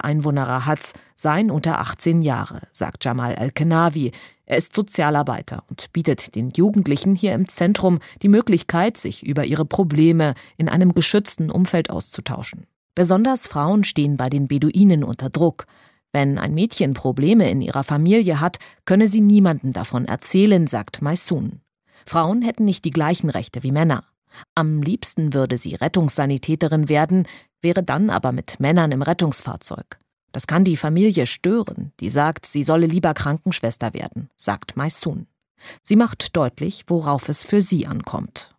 Einwohner Rahats seien unter 18 Jahre, sagt Jamal Al-Kenawi. Er ist Sozialarbeiter und bietet den Jugendlichen hier im Zentrum die Möglichkeit, sich über ihre Probleme in einem geschützten Umfeld auszutauschen. Besonders Frauen stehen bei den Beduinen unter Druck. Wenn ein Mädchen Probleme in ihrer Familie hat, könne sie niemandem davon erzählen, sagt Maysoon. Frauen hätten nicht die gleichen Rechte wie Männer. Am liebsten würde sie Rettungssanitäterin werden, wäre dann aber mit Männern im Rettungsfahrzeug. Das kann die Familie stören, die sagt, sie solle lieber Krankenschwester werden, sagt Maysoon. Sie macht deutlich, worauf es für sie ankommt.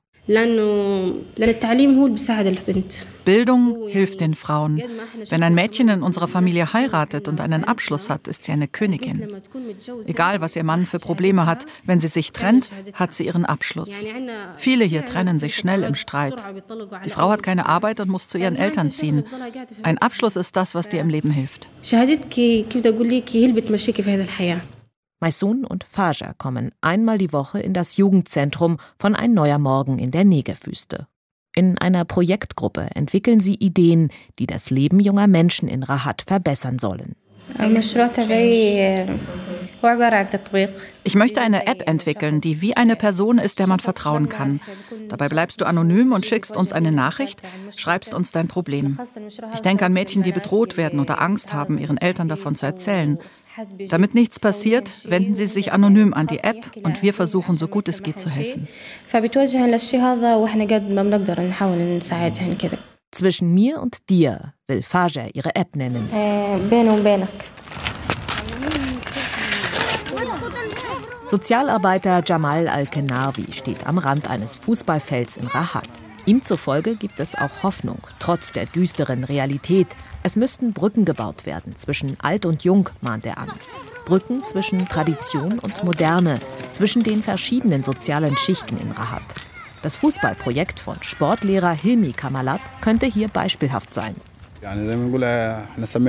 Bildung hilft den Frauen. Wenn ein Mädchen in unserer Familie heiratet und einen Abschluss hat, ist sie eine Königin. Egal, was ihr Mann für Probleme hat, wenn sie sich trennt, hat sie ihren Abschluss. Viele hier trennen sich schnell im Streit. Die Frau hat keine Arbeit und muss zu ihren Eltern ziehen. Ein Abschluss ist das, was dir im Leben hilft. Maysoon und Faja kommen einmal die Woche in das Jugendzentrum von Ein neuer Morgen in der Negev-Wüste. In einer Projektgruppe entwickeln sie Ideen, die das Leben junger Menschen in Rahat verbessern sollen. Ich möchte eine App entwickeln, die wie eine Person ist, der man vertrauen kann. Dabei bleibst du anonym und schickst uns eine Nachricht, schreibst uns dein Problem. Ich denke an Mädchen, die bedroht werden oder Angst haben, ihren Eltern davon zu erzählen. Damit nichts passiert, wenden Sie sich anonym an die App und wir versuchen, so gut es geht, zu helfen. Zwischen mir und dir will Faja ihre App nennen. Sozialarbeiter Jamal Al-Kenawi steht am Rand eines Fußballfelds in Rahat. Ihm zufolge gibt es auch Hoffnung, trotz der düsteren Realität. Es müssten Brücken gebaut werden zwischen Alt und Jung, mahnt er an. Brücken zwischen Tradition und Moderne, zwischen den verschiedenen sozialen Schichten in Rahat. Das Fußballprojekt von Sportlehrer Hilmi Kamalat könnte hier beispielhaft sein. Wir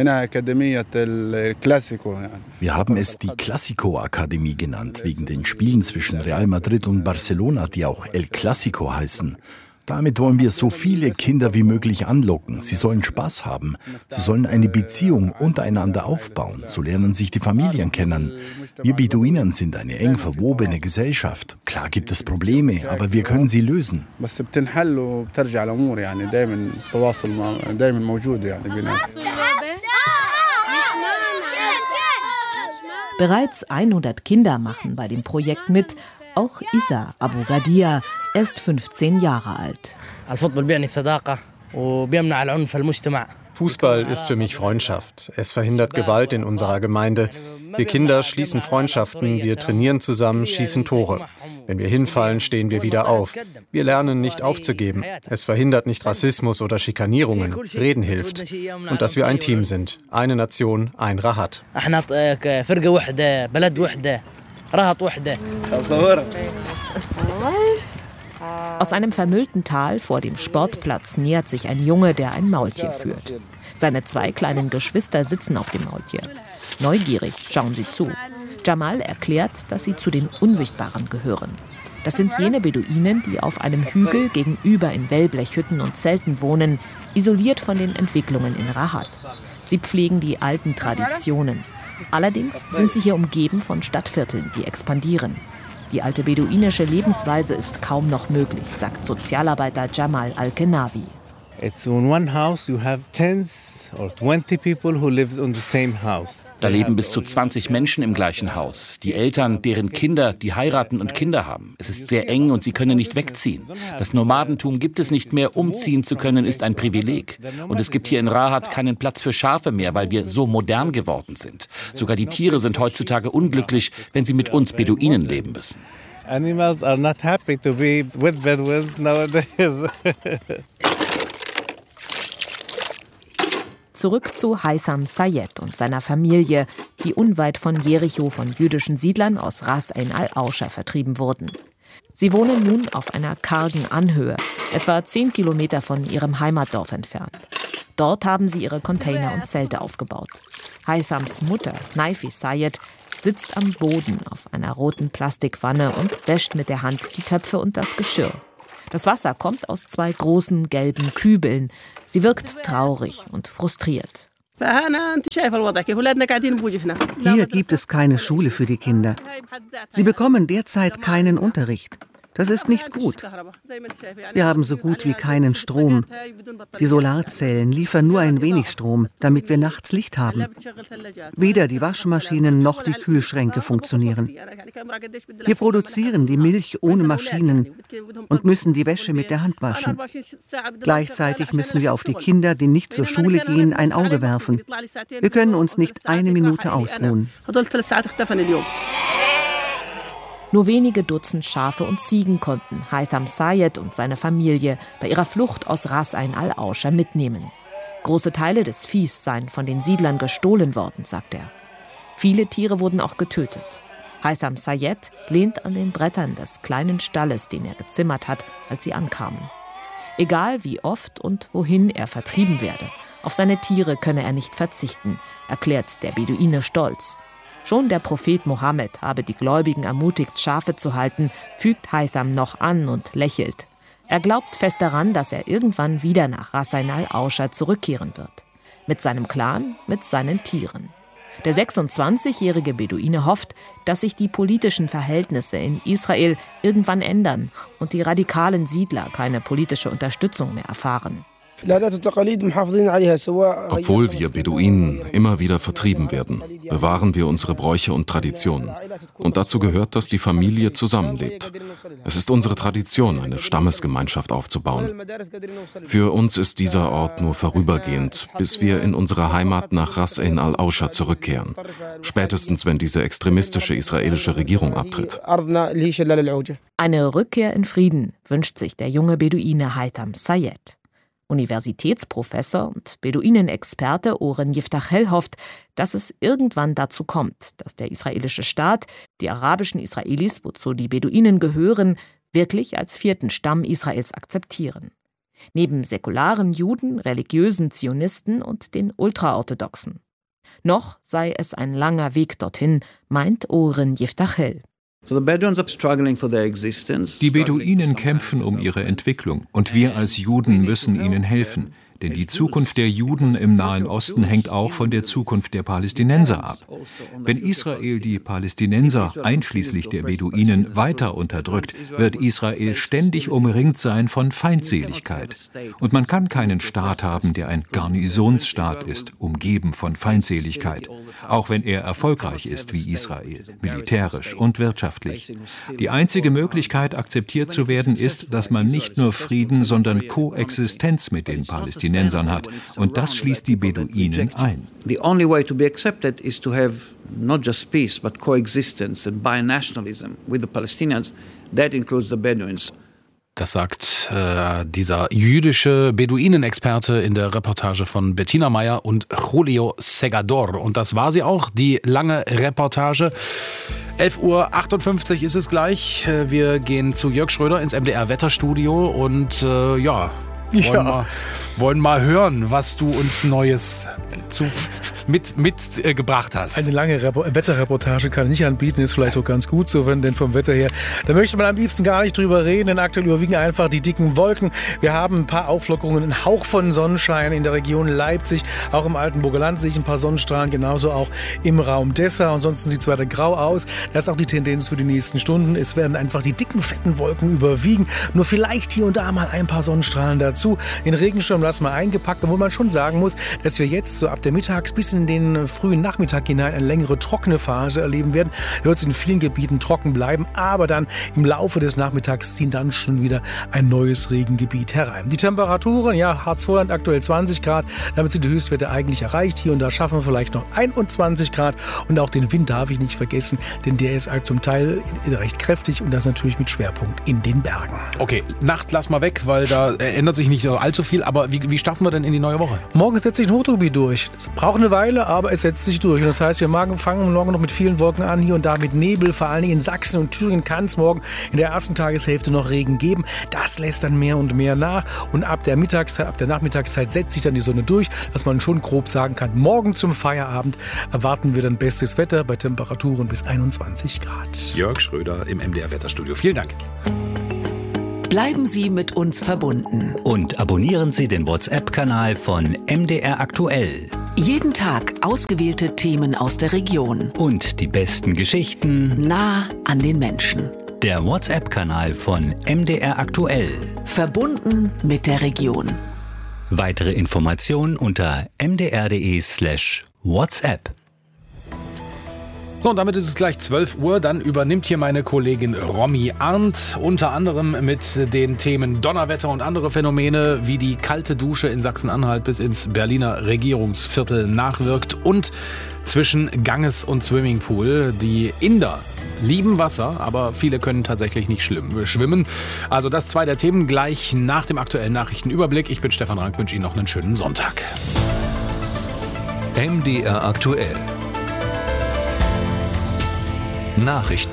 haben es die Clásico-Akademie genannt, wegen den Spielen zwischen Real Madrid und Barcelona, die auch El Clásico heißen. Damit wollen wir so viele Kinder wie möglich anlocken. Sie sollen Spaß haben. Sie sollen eine Beziehung untereinander aufbauen. So lernen sich die Familien kennen. Wir Beduinen sind eine eng verwobene Gesellschaft. Klar gibt es Probleme, aber wir können sie lösen. Bereits 100 Kinder machen bei dem Projekt mit. Auch Issa Abu Gadia, er ist 15 Jahre alt. Fußball ist für mich Freundschaft. Es verhindert Gewalt in unserer Gemeinde. Wir Kinder schließen Freundschaften, wir trainieren zusammen, schießen Tore. Wenn wir hinfallen, stehen wir wieder auf. Wir lernen nicht aufzugeben. Es verhindert nicht Rassismus oder Schikanierungen. Reden hilft. Und dass wir ein Team sind. Eine Nation, ein Rahat. Aus einem vermüllten Tal vor dem Sportplatz nähert sich ein Junge, der ein Maultier führt. Seine 2 kleinen Geschwister sitzen auf dem Maultier. Neugierig schauen sie zu. Jamal erklärt, dass sie zu den Unsichtbaren gehören. Das sind jene Beduinen, die auf einem Hügel gegenüber in Wellblechhütten und Zelten wohnen, isoliert von den Entwicklungen in Rahat. Sie pflegen die alten Traditionen. Allerdings sind sie hier umgeben von Stadtvierteln, die expandieren. Die alte beduinische Lebensweise ist kaum noch möglich, sagt Sozialarbeiter Jamal Al-Kenawi. Da leben bis zu 20 Menschen im gleichen Haus. Die Eltern, deren Kinder, die heiraten und Kinder haben. Es ist sehr eng und sie können nicht wegziehen. Das Nomadentum gibt es nicht mehr. Umziehen zu können, ist ein Privileg. Und es gibt hier in Rahat keinen Platz für Schafe mehr, weil wir so modern geworden sind. Sogar die Tiere sind heutzutage unglücklich, wenn sie mit uns Beduinen leben müssen. Animals are not happy to be with Bedouins nowadays. Zurück zu Haytham Sayed und seiner Familie, die unweit von Jericho von jüdischen Siedlern aus Ras Ain al-Auscha vertrieben wurden. Sie wohnen nun auf einer kargen Anhöhe, etwa 10 Kilometer von ihrem Heimatdorf entfernt. Dort haben sie ihre Container und Zelte aufgebaut. Haythams Mutter, Naifi Sayed, sitzt am Boden auf einer roten Plastikwanne und wäscht mit der Hand die Töpfe und das Geschirr. Das Wasser kommt aus 2 großen gelben Kübeln. Sie wirkt traurig und frustriert. Hier gibt es keine Schule für die Kinder. Sie bekommen derzeit keinen Unterricht. Das ist nicht gut. Wir haben so gut wie keinen Strom. Die Solarzellen liefern nur ein wenig Strom, damit wir nachts Licht haben. Weder die Waschmaschinen noch die Kühlschränke funktionieren. Wir produzieren die Milch ohne Maschinen und müssen die Wäsche mit der Hand waschen. Gleichzeitig müssen wir auf die Kinder, die nicht zur Schule gehen, ein Auge werfen. Wir können uns nicht eine Minute ausruhen. Nur wenige Dutzend Schafe und Ziegen konnten Haitham Sayed und seine Familie bei ihrer Flucht aus Ras Ain al-Auscha mitnehmen. Große Teile des Viehs seien von den Siedlern gestohlen worden, sagt er. Viele Tiere wurden auch getötet. Haitham Sayed lehnt an den Brettern des kleinen Stalles, den er gezimmert hat, als sie ankamen. Egal wie oft und wohin er vertrieben werde, auf seine Tiere könne er nicht verzichten, erklärt der Beduine stolz. Schon der Prophet Mohammed habe die Gläubigen ermutigt, Schafe zu halten, fügt Haitham noch an und lächelt. Er glaubt fest daran, dass er irgendwann wieder nach Ras Ain al-Auscha zurückkehren wird. Mit seinem Clan, mit seinen Tieren. Der 26-jährige Beduine hofft, dass sich die politischen Verhältnisse in Israel irgendwann ändern und die radikalen Siedler keine politische Unterstützung mehr erfahren. Obwohl wir Beduinen immer wieder vertrieben werden, bewahren wir unsere Bräuche und Traditionen. Und dazu gehört, dass die Familie zusammenlebt. Es ist unsere Tradition, eine Stammesgemeinschaft aufzubauen. Für uns ist dieser Ort nur vorübergehend, bis wir in unsere Heimat nach Ras Ain al-Auscha zurückkehren. Spätestens, wenn diese extremistische israelische Regierung abtritt. Eine Rückkehr in Frieden wünscht sich der junge Beduine Haitham Sayed. Universitätsprofessor und Beduinenexperte Oren Yiftachel hofft, dass es irgendwann dazu kommt, dass der israelische Staat die arabischen Israelis, wozu die Beduinen gehören, wirklich als vierten Stamm Israels akzeptieren. Neben säkularen Juden, religiösen Zionisten und den Ultraorthodoxen. Noch sei es ein langer Weg dorthin, meint Oren Yiftachel. Die Beduinen kämpfen um ihre Entwicklung und wir als Juden müssen ihnen helfen. Denn die Zukunft der Juden im Nahen Osten hängt auch von der Zukunft der Palästinenser ab. Wenn Israel die Palästinenser, einschließlich der Beduinen, weiter unterdrückt, wird Israel ständig umringt sein von Feindseligkeit. Und man kann keinen Staat haben, der ein Garnisonsstaat ist, umgeben von Feindseligkeit, auch wenn er erfolgreich ist wie Israel, militärisch und wirtschaftlich. Die einzige Möglichkeit, akzeptiert zu werden, ist, dass man nicht nur Frieden, sondern Koexistenz mit den Palästinensern hat. Und das schließt die Beduinen ein. The only way to be accepted is to have not just peace, but coexistence and binationalism with the Palestinians. That includes the Bedouins. Das sagt dieser jüdische Beduinenexperte in der Reportage von Bettina Meyer und Julio Segador. Und das war sie auch, die lange Reportage. 11:58 Uhr ist es gleich. Wir gehen zu Jörg Schröder ins MDR-Wetterstudio und wollen mal hören, was du uns Neues mitgebracht hast. Eine lange Wetterreportage kann ich nicht anbieten, ist vielleicht auch ganz gut so, denn vom Wetter her, da möchte man am liebsten gar nicht drüber reden, denn aktuell überwiegen einfach die dicken Wolken. Wir haben ein paar Auflockerungen, einen Hauch von Sonnenschein in der Region Leipzig, auch im Altenburger Land sehe ich ein paar Sonnenstrahlen, genauso auch im Raum Dessau. Ansonsten sieht es weiter grau aus. Das ist auch die Tendenz für die nächsten Stunden. Es werden einfach die dicken, fetten Wolken überwiegen. Nur vielleicht hier und da mal ein paar Sonnenstrahlen dazu. Den Regenschirm lassen wir eingepackt, obwohl man schon sagen muss, dass wir jetzt so ab der Mittags- bis in den frühen Nachmittag hinein eine längere trockene Phase erleben werden. Wird es in vielen Gebieten trocken bleiben, aber dann im Laufe des Nachmittags ziehen dann schon wieder ein neues Regengebiet herein. Die Temperaturen, ja, Harzvorland aktuell 20 Grad, damit sind die Höchstwerte eigentlich erreicht. Hier und da schaffen wir vielleicht noch 21 Grad und auch den Wind darf ich nicht vergessen, denn der ist halt zum Teil recht kräftig und das natürlich mit Schwerpunkt in den Bergen. Okay, Nacht lass mal weg, weil da ändert sich nicht allzu viel, aber wie starten wir denn in die neue Woche? Morgen setzt sich ein Hochdruckgebiet durch. Es braucht eine Weile, aber es setzt sich durch. Und das heißt, wir fangen morgen noch mit vielen Wolken an, hier und da mit Nebel. Vor allen Dingen in Sachsen und Thüringen kann es morgen in der ersten Tageshälfte noch Regen geben. Das lässt dann mehr und mehr nach. Und ab der Nachmittagszeit setzt sich dann die Sonne durch, dass man schon grob sagen kann, morgen zum Feierabend erwarten wir dann bestes Wetter bei Temperaturen bis 21 Grad. Jörg Schröder im MDR Wetterstudio. Vielen Dank. Bleiben Sie mit uns verbunden. Und abonnieren Sie den WhatsApp-Kanal von MDR Aktuell. Jeden Tag ausgewählte Themen aus der Region. Und die besten Geschichten nah an den Menschen. Der WhatsApp-Kanal von MDR Aktuell. Verbunden mit der Region. Weitere Informationen unter mdr.de/WhatsApp. So, und damit ist es gleich 12 Uhr. Dann übernimmt hier meine Kollegin Romy Arndt, unter anderem mit den Themen Donnerwetter und andere Phänomene, wie die kalte Dusche in Sachsen-Anhalt bis ins Berliner Regierungsviertel nachwirkt und zwischen Ganges und Swimmingpool. Die Inder lieben Wasser, aber viele können tatsächlich nicht schwimmen. Also das 2 der Themen gleich nach dem aktuellen Nachrichtenüberblick. Ich bin Stefan Rank, wünsche Ihnen noch einen schönen Sonntag. MDR Aktuell. Nachrichten.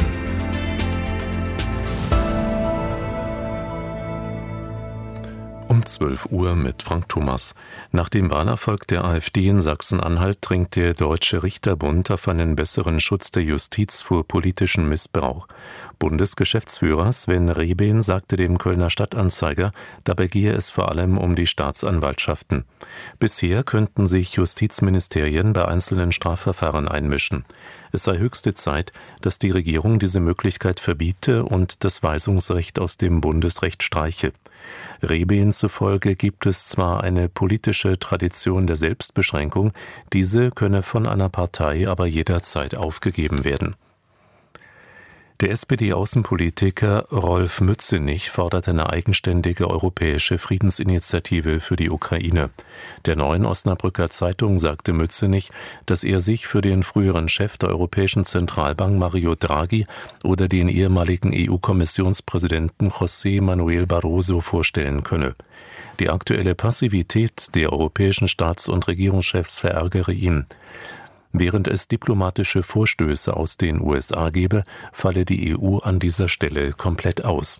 Um 12 Uhr mit Frank Thomas. Nach dem Wahlerfolg der AfD in Sachsen-Anhalt drängt der Deutsche Richterbund auf einen besseren Schutz der Justiz vor politischem Missbrauch. Bundesgeschäftsführer Sven Rehben sagte dem Kölner Stadtanzeiger, dabei gehe es vor allem um die Staatsanwaltschaften. Bisher könnten sich Justizministerien bei einzelnen Strafverfahren einmischen. Es sei höchste Zeit, dass die Regierung diese Möglichkeit verbiete und das Weisungsrecht aus dem Bundesrecht streiche. Rehben zufolge gibt es zwar eine politische Tradition der Selbstbeschränkung, diese könne von einer Partei aber jederzeit aufgegeben werden. Der SPD-Außenpolitiker Rolf Mützenich fordert eine eigenständige europäische Friedensinitiative für die Ukraine. Der Neuen Osnabrücker Zeitung sagte Mützenich, dass er sich für den früheren Chef der Europäischen Zentralbank Mario Draghi oder den ehemaligen EU-Kommissionspräsidenten José Manuel Barroso vorstellen könne. Die aktuelle Passivität der europäischen Staats- und Regierungschefs verärgere ihn. Während es diplomatische Vorstöße aus den USA gebe, falle die EU an dieser Stelle komplett aus.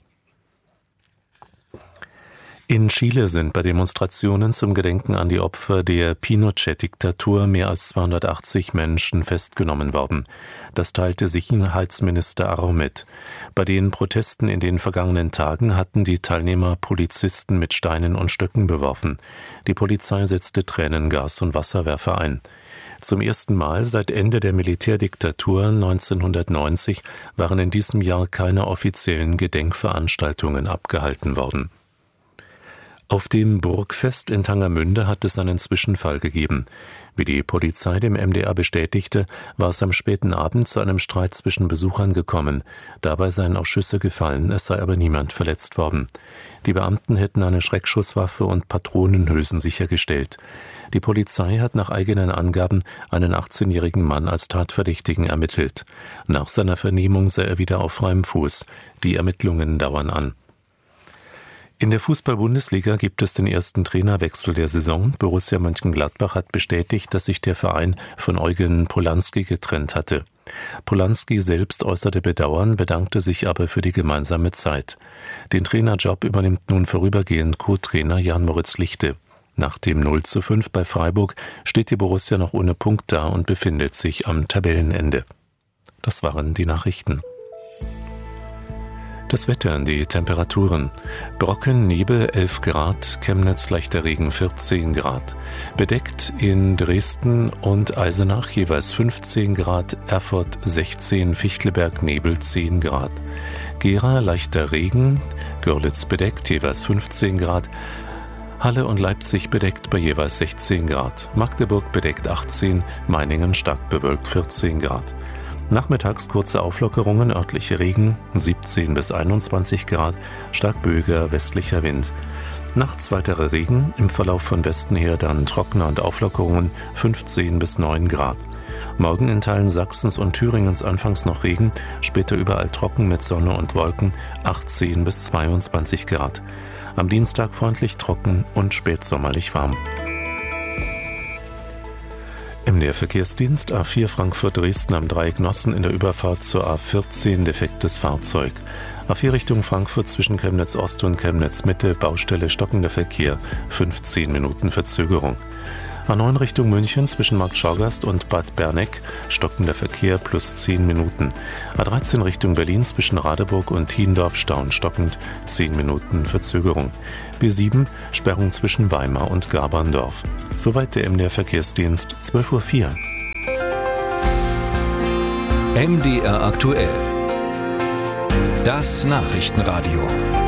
In Chile sind bei Demonstrationen zum Gedenken an die Opfer der Pinochet-Diktatur mehr als 280 Menschen festgenommen worden. Das teilte Sicherheitsminister Arrau mit. Bei den Protesten in den vergangenen Tagen hatten die Teilnehmer Polizisten mit Steinen und Stöcken beworfen. Die Polizei setzte Tränengas und Wasserwerfer ein. Zum ersten Mal seit Ende der Militärdiktatur 1990 waren in diesem Jahr keine offiziellen Gedenkveranstaltungen abgehalten worden. Auf dem Burgfest in Tangermünde hat es einen Zwischenfall gegeben. Wie die Polizei dem MDR bestätigte, war es am späten Abend zu einem Streit zwischen Besuchern gekommen. Dabei seien auch Schüsse gefallen, es sei aber niemand verletzt worden. Die Beamten hätten eine Schreckschusswaffe und Patronenhülsen sichergestellt. Die Polizei hat nach eigenen Angaben einen 18-jährigen Mann als Tatverdächtigen ermittelt. Nach seiner Vernehmung sei er wieder auf freiem Fuß. Die Ermittlungen dauern an. In der Fußball-Bundesliga gibt es den ersten Trainerwechsel der Saison. Borussia Mönchengladbach hat bestätigt, dass sich der Verein von Eugen Polanski getrennt hatte. Polanski selbst äußerte Bedauern, bedankte sich aber für die gemeinsame Zeit. Den Trainerjob übernimmt nun vorübergehend Co-Trainer Jan-Moritz Lichte. Nach dem 0:5 bei Freiburg steht die Borussia noch ohne Punkt da und befindet sich am Tabellenende. Das waren die Nachrichten. Das Wetter, die Temperaturen. Brocken, Nebel 11 Grad, Chemnitz leichter Regen 14 Grad. Bedeckt in Dresden und Eisenach jeweils 15 Grad, Erfurt 16, Fichtelberg Nebel 10 Grad. Gera leichter Regen, Görlitz bedeckt jeweils 15 Grad. Halle und Leipzig bedeckt bei jeweils 16 Grad. Magdeburg bedeckt 18, Meiningen stark bewölkt 14 Grad. Nachmittags kurze Auflockerungen, örtliche Regen, 17 bis 21 Grad, stark böiger westlicher Wind. Nachts weiterer Regen, im Verlauf von Westen her dann trockener und Auflockerungen, 15 bis 9 Grad. Morgen in Teilen Sachsens und Thüringens anfangs noch Regen, später überall trocken mit Sonne und Wolken, 18 bis 22 Grad. Am Dienstag freundlich trocken und spätsommerlich warm. Im Nährverkehrsdienst A4 Frankfurt-Dresden am Dreieck Nossen in der Überfahrt zur A14 defektes Fahrzeug. A4 Richtung Frankfurt zwischen Chemnitz Ost und Chemnitz Mitte, Baustelle stockender Verkehr, 15 Minuten Verzögerung. A9 Richtung München zwischen Markt Schauergast und Bad Berneck, stockender Verkehr plus 10 Minuten. A13 Richtung Berlin zwischen Radeburg und Hiendorf Stauen stockend, 10 Minuten Verzögerung. B7 Sperrung zwischen Weimar und Gaberndorf. Soweit der MDR Verkehrsdienst, 12:04 Uhr. MDR aktuell. Das Nachrichtenradio.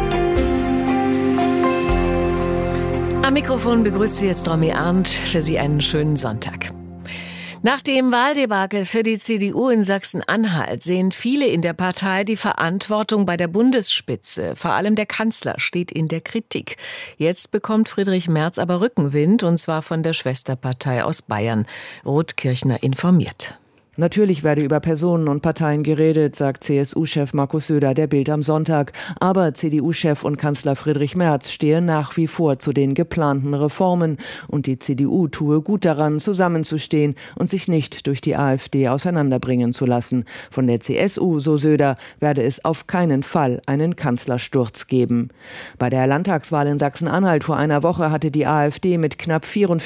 Am Mikrofon begrüßt Sie jetzt Romy Arndt. Für Sie einen schönen Sonntag. Nach dem Wahldebakel für die CDU in Sachsen-Anhalt sehen viele in der Partei die Verantwortung bei der Bundesspitze. Vor allem der Kanzler steht in der Kritik. Jetzt bekommt Friedrich Merz aber Rückenwind, und zwar von der Schwesterpartei aus Bayern. Ruth Kirchner informiert. Natürlich werde über Personen und Parteien geredet, sagt CSU-Chef Markus Söder der Bild am Sonntag. Aber CDU-Chef und Kanzler Friedrich Merz stehe nach wie vor zu den geplanten Reformen. Und die CDU tue gut daran, zusammenzustehen und sich nicht durch die AfD auseinanderbringen zu lassen. Von der CSU, so Söder, werde es auf keinen Fall einen Kanzlersturz geben. Bei der Landtagswahl in Sachsen-Anhalt vor einer Woche hatte die AfD mit knapp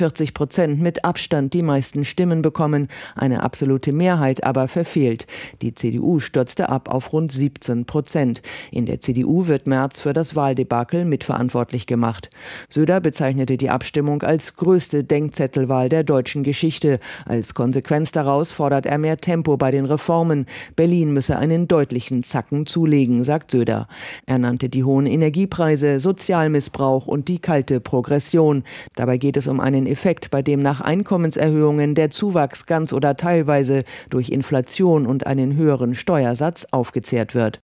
44% mit Abstand die meisten Stimmen bekommen. Eine absolute Mehrheit aber verfehlt. Die CDU stürzte ab auf rund 17%. In der CDU wird Merz für das Wahldebakel mitverantwortlich gemacht. Söder bezeichnete die Abstimmung als größte Denkzettelwahl der deutschen Geschichte. Als Konsequenz daraus fordert er mehr Tempo bei den Reformen. Berlin müsse einen deutlichen Zacken zulegen, sagt Söder. Er nannte die hohen Energiepreise, Sozialmissbrauch und die kalte Progression. Dabei geht es um einen Effekt, bei dem nach Einkommenserhöhungen der Zuwachs ganz oder teilweise durch Inflation und einen höheren Steuersatz aufgezehrt wird.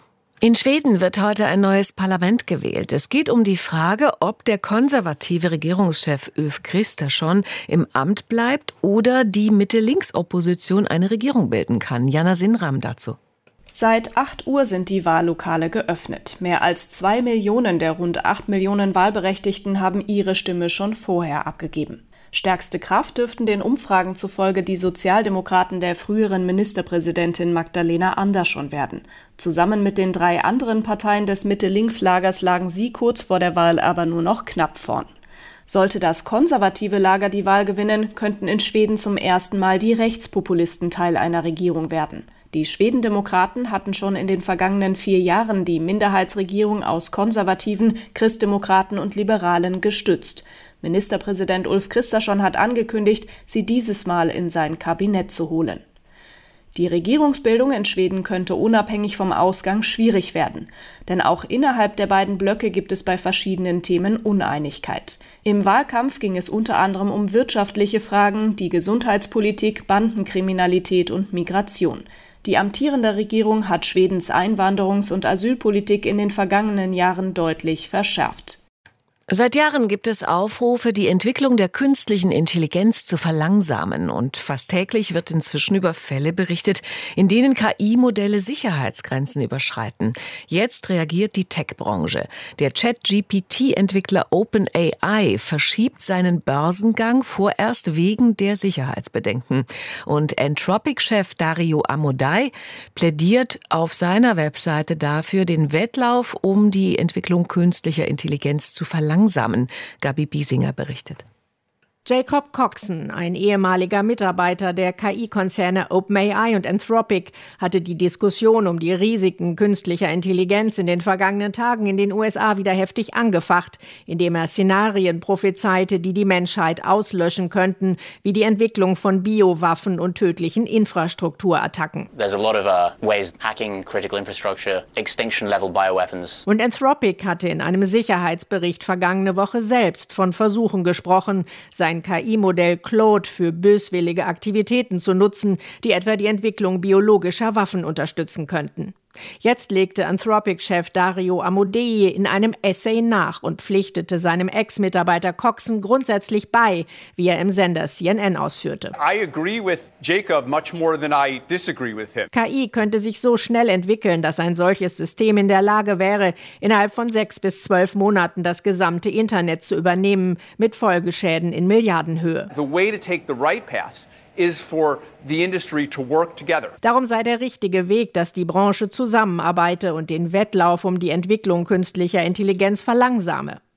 In Schweden wird heute ein neues Parlament gewählt. Es geht um die Frage, ob der konservative Regierungschef Ulf Kristersson im Amt bleibt oder die Mitte-Links-Opposition eine Regierung bilden kann. Jana Sinram dazu. Seit 8 Uhr sind die Wahllokale geöffnet. Mehr als 2 Millionen der rund 8 Millionen Wahlberechtigten haben ihre Stimme schon vorher abgegeben. Stärkste Kraft dürften den Umfragen zufolge die Sozialdemokraten der früheren Ministerpräsidentin Magdalena Andersson werden. Zusammen mit den 3 anderen Parteien des Mitte-Links-Lagers lagen sie kurz vor der Wahl aber nur noch knapp vorn. Sollte das konservative Lager die Wahl gewinnen, könnten in Schweden zum ersten Mal die Rechtspopulisten Teil einer Regierung werden. Die Schwedendemokraten hatten schon in den vergangenen 4 Jahren die Minderheitsregierung aus Konservativen, Christdemokraten und Liberalen gestützt. Ministerpräsident Ulf Kristersson hat angekündigt, sie dieses Mal in sein Kabinett zu holen. Die Regierungsbildung in Schweden könnte unabhängig vom Ausgang schwierig werden. Denn auch innerhalb der beiden Blöcke gibt es bei verschiedenen Themen Uneinigkeit. Im Wahlkampf ging es unter anderem um wirtschaftliche Fragen, die Gesundheitspolitik, Bandenkriminalität und Migration. Die amtierende Regierung hat Schwedens Einwanderungs- und Asylpolitik in den vergangenen Jahren deutlich verschärft. Seit Jahren gibt es Aufrufe, die Entwicklung der künstlichen Intelligenz zu verlangsamen. Und fast täglich wird inzwischen über Fälle berichtet, in denen KI-Modelle Sicherheitsgrenzen überschreiten. Jetzt reagiert die Tech-Branche. Der Chat-GPT-Entwickler OpenAI verschiebt seinen Börsengang vorerst wegen der Sicherheitsbedenken. Und Anthropic-Chef Dario Amodei plädiert auf seiner Webseite dafür, den Wettlauf um die Entwicklung künstlicher Intelligenz zu verlangsamen. Gabi Biesinger berichtet. Jacob Coxon, ein ehemaliger Mitarbeiter der KI-Konzerne OpenAI und Anthropic, hatte die Diskussion um die Risiken künstlicher Intelligenz in den vergangenen Tagen in den USA wieder heftig angefacht, indem er Szenarien prophezeite, die die Menschheit auslöschen könnten, wie die Entwicklung von Biowaffen und tödlichen Infrastrukturattacken. There's a lot of ways hacking critical infrastructure, extinction-level bioweapons. Und Anthropic hatte in einem Sicherheitsbericht vergangene Woche selbst von Versuchen gesprochen, sein KI-Modell Claude für böswillige Aktivitäten zu nutzen, die etwa die Entwicklung biologischer Waffen unterstützen könnten. Jetzt legte Anthropic-Chef Dario Amodei in einem Essay nach und pflichtete seinem Ex-Mitarbeiter Coxon grundsätzlich bei, wie er im Sender CNN ausführte. I agree with Jacob much more than I disagree with him. KI könnte sich so schnell entwickeln, dass ein solches System in der Lage wäre, innerhalb von 6 bis 12 Monaten das gesamte Internet zu übernehmen, mit Folgeschäden in Milliardenhöhe. The way to take the right path is for the industry to work together. Darum sei der richtige Weg, dass die Branche zusammenarbeite und den Wettlauf um die Entwicklung künstlicher Intelligenz verlangsame.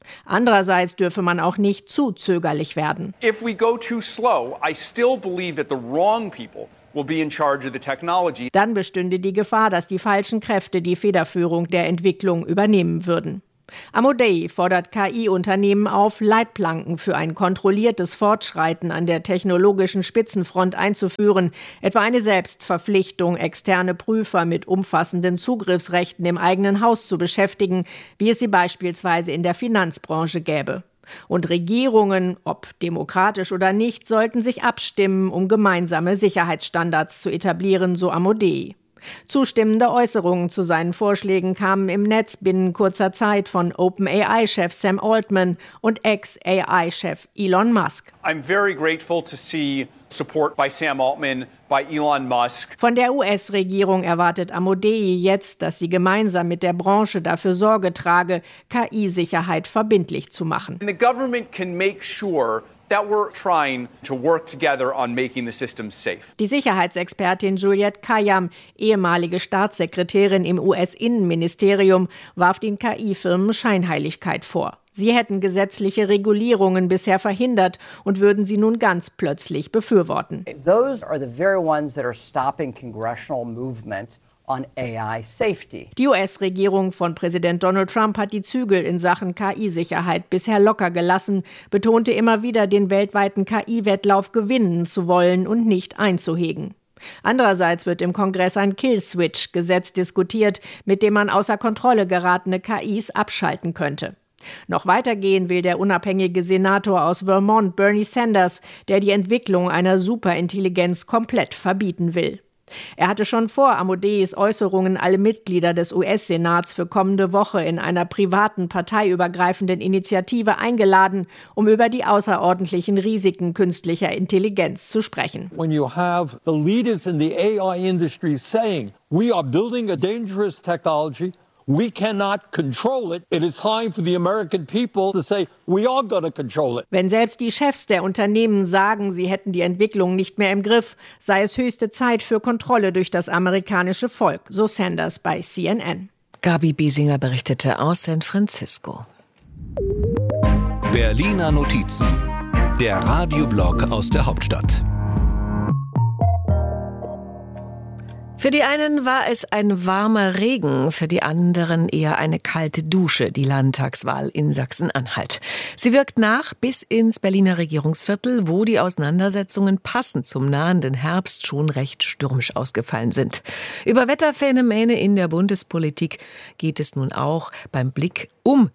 Andererseits dürfe man auch nicht zu zögerlich werden. If we go too slow, I still believe that the wrong people will be in charge of the technology. Dann bestünde die Gefahr, dass die falschen Kräfte die Federführung der Entwicklung übernehmen würden. Amodei fordert KI-Unternehmen auf, Leitplanken für ein kontrolliertes Fortschreiten an der technologischen Spitzenfront einzuführen, etwa eine Selbstverpflichtung, externe Prüfer mit umfassenden Zugriffsrechten im eigenen Haus zu beschäftigen, wie es sie beispielsweise in der Finanzbranche gäbe. Und Regierungen, ob demokratisch oder nicht, sollten sich abstimmen, um gemeinsame Sicherheitsstandards zu etablieren, so Amodei. Zustimmende Äußerungen zu seinen Vorschlägen kamen im Netz binnen kurzer Zeit von OpenAI-Chef Sam Altman und Ex-AI-Chef Elon Musk. I'm very grateful to see support by Sam Altman, by Elon Musk. Von der US-Regierung erwartet Amodei jetzt, dass sie gemeinsam mit der Branche dafür Sorge trage, KI-Sicherheit verbindlich zu machen. And the government can make sure that we're trying to work together on making the systems safe. Die Sicherheitsexpertin Juliette Kayyem, ehemalige Staatssekretärin im US-Innenministerium, warf den KI-Firmen Scheinheiligkeit vor. Sie hätten gesetzliche Regulierungen bisher verhindert und würden sie nun ganz plötzlich befürworten. Those are the very ones that are stopping congressional movement on AI safety. Die US-Regierung von Präsident Donald Trump hat die Zügel in Sachen KI-Sicherheit bisher locker gelassen, betonte immer wieder, den weltweiten KI-Wettlauf gewinnen zu wollen und nicht einzuhegen. Andererseits wird im Kongress ein Kill-Switch-Gesetz diskutiert, mit dem man außer Kontrolle geratene KIs abschalten könnte. Noch weitergehen will der unabhängige Senator aus Vermont, Bernie Sanders, der die Entwicklung einer Superintelligenz komplett verbieten will. Er hatte schon vor Amodeis Äußerungen alle Mitglieder des US-Senats für kommende Woche in einer privaten, parteiübergreifenden Initiative eingeladen, um über die außerordentlichen Risiken künstlicher Intelligenz zu sprechen. When you have the leaders in the AI industry saying, we are building a dangerous technology, we cannot control it. It is time for the American people to say, we are going to control it. Wenn selbst die Chefs der Unternehmen sagen, sie hätten die Entwicklung nicht mehr im Griff, sei es höchste Zeit für Kontrolle durch das amerikanische Volk, so Sanders bei CNN. Gabi Biesinger berichtete aus San Francisco. Berliner Notizen, der Radioblog aus der Hauptstadt. Für die einen war es ein warmer Regen, für die anderen eher eine kalte Dusche, die Landtagswahl in Sachsen-Anhalt. Sie wirkt nach bis ins Berliner Regierungsviertel, wo die Auseinandersetzungen passend zum nahenden Herbst schon recht stürmisch ausgefallen sind. Über Wetterphänomene in der Bundespolitik geht es nun auch beim Blick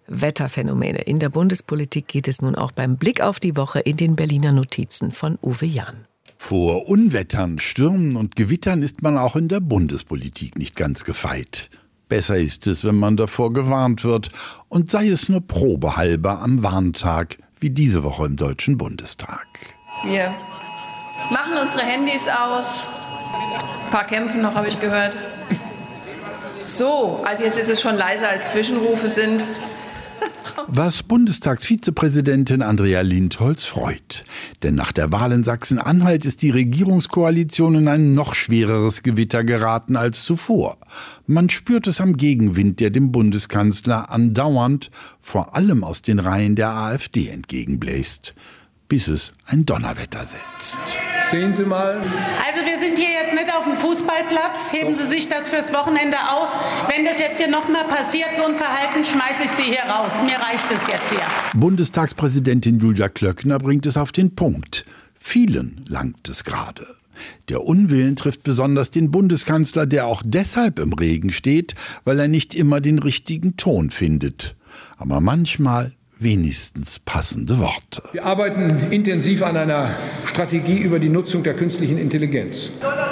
auf die Woche in den Berliner Notizen von Uwe Jahn. Vor Unwettern, Stürmen und Gewittern ist man auch in der Bundespolitik nicht ganz gefeit. Besser ist es, wenn man davor gewarnt wird, und sei es nur probehalber am Warntag, wie diese Woche im Deutschen Bundestag. Wir machen unsere Handys aus. Ein paar kämpfen noch, habe ich gehört. So, also jetzt ist es schon leiser, als Zwischenrufe sind. Was Bundestagsvizepräsidentin Andrea Lindholz freut. Denn nach der Wahl in Sachsen-Anhalt ist die Regierungskoalition in ein noch schwereres Gewitter geraten als zuvor. Man spürt es am Gegenwind, der dem Bundeskanzler andauernd, vor allem aus den Reihen der AfD, entgegenbläst. Bis es ein Donnerwetter setzt. Sehen Sie mal. Also wir sind hier jetzt nicht auf dem Fußballplatz. Heben Sie sich das fürs Wochenende aus. Wenn das jetzt hier nochmal passiert, so ein Verhalten, schmeiße ich Sie hier raus. Mir reicht es jetzt hier. Bundestagspräsidentin Julia Klöckner bringt es auf den Punkt. Vielen langt es gerade. Der Unwillen trifft besonders den Bundeskanzler, der auch deshalb im Regen steht, weil er nicht immer den richtigen Ton findet. Aber manchmal wenigstens passende Worte. Wir arbeiten intensiv an einer Strategie über die Nutzung der künstlichen Intelligenz.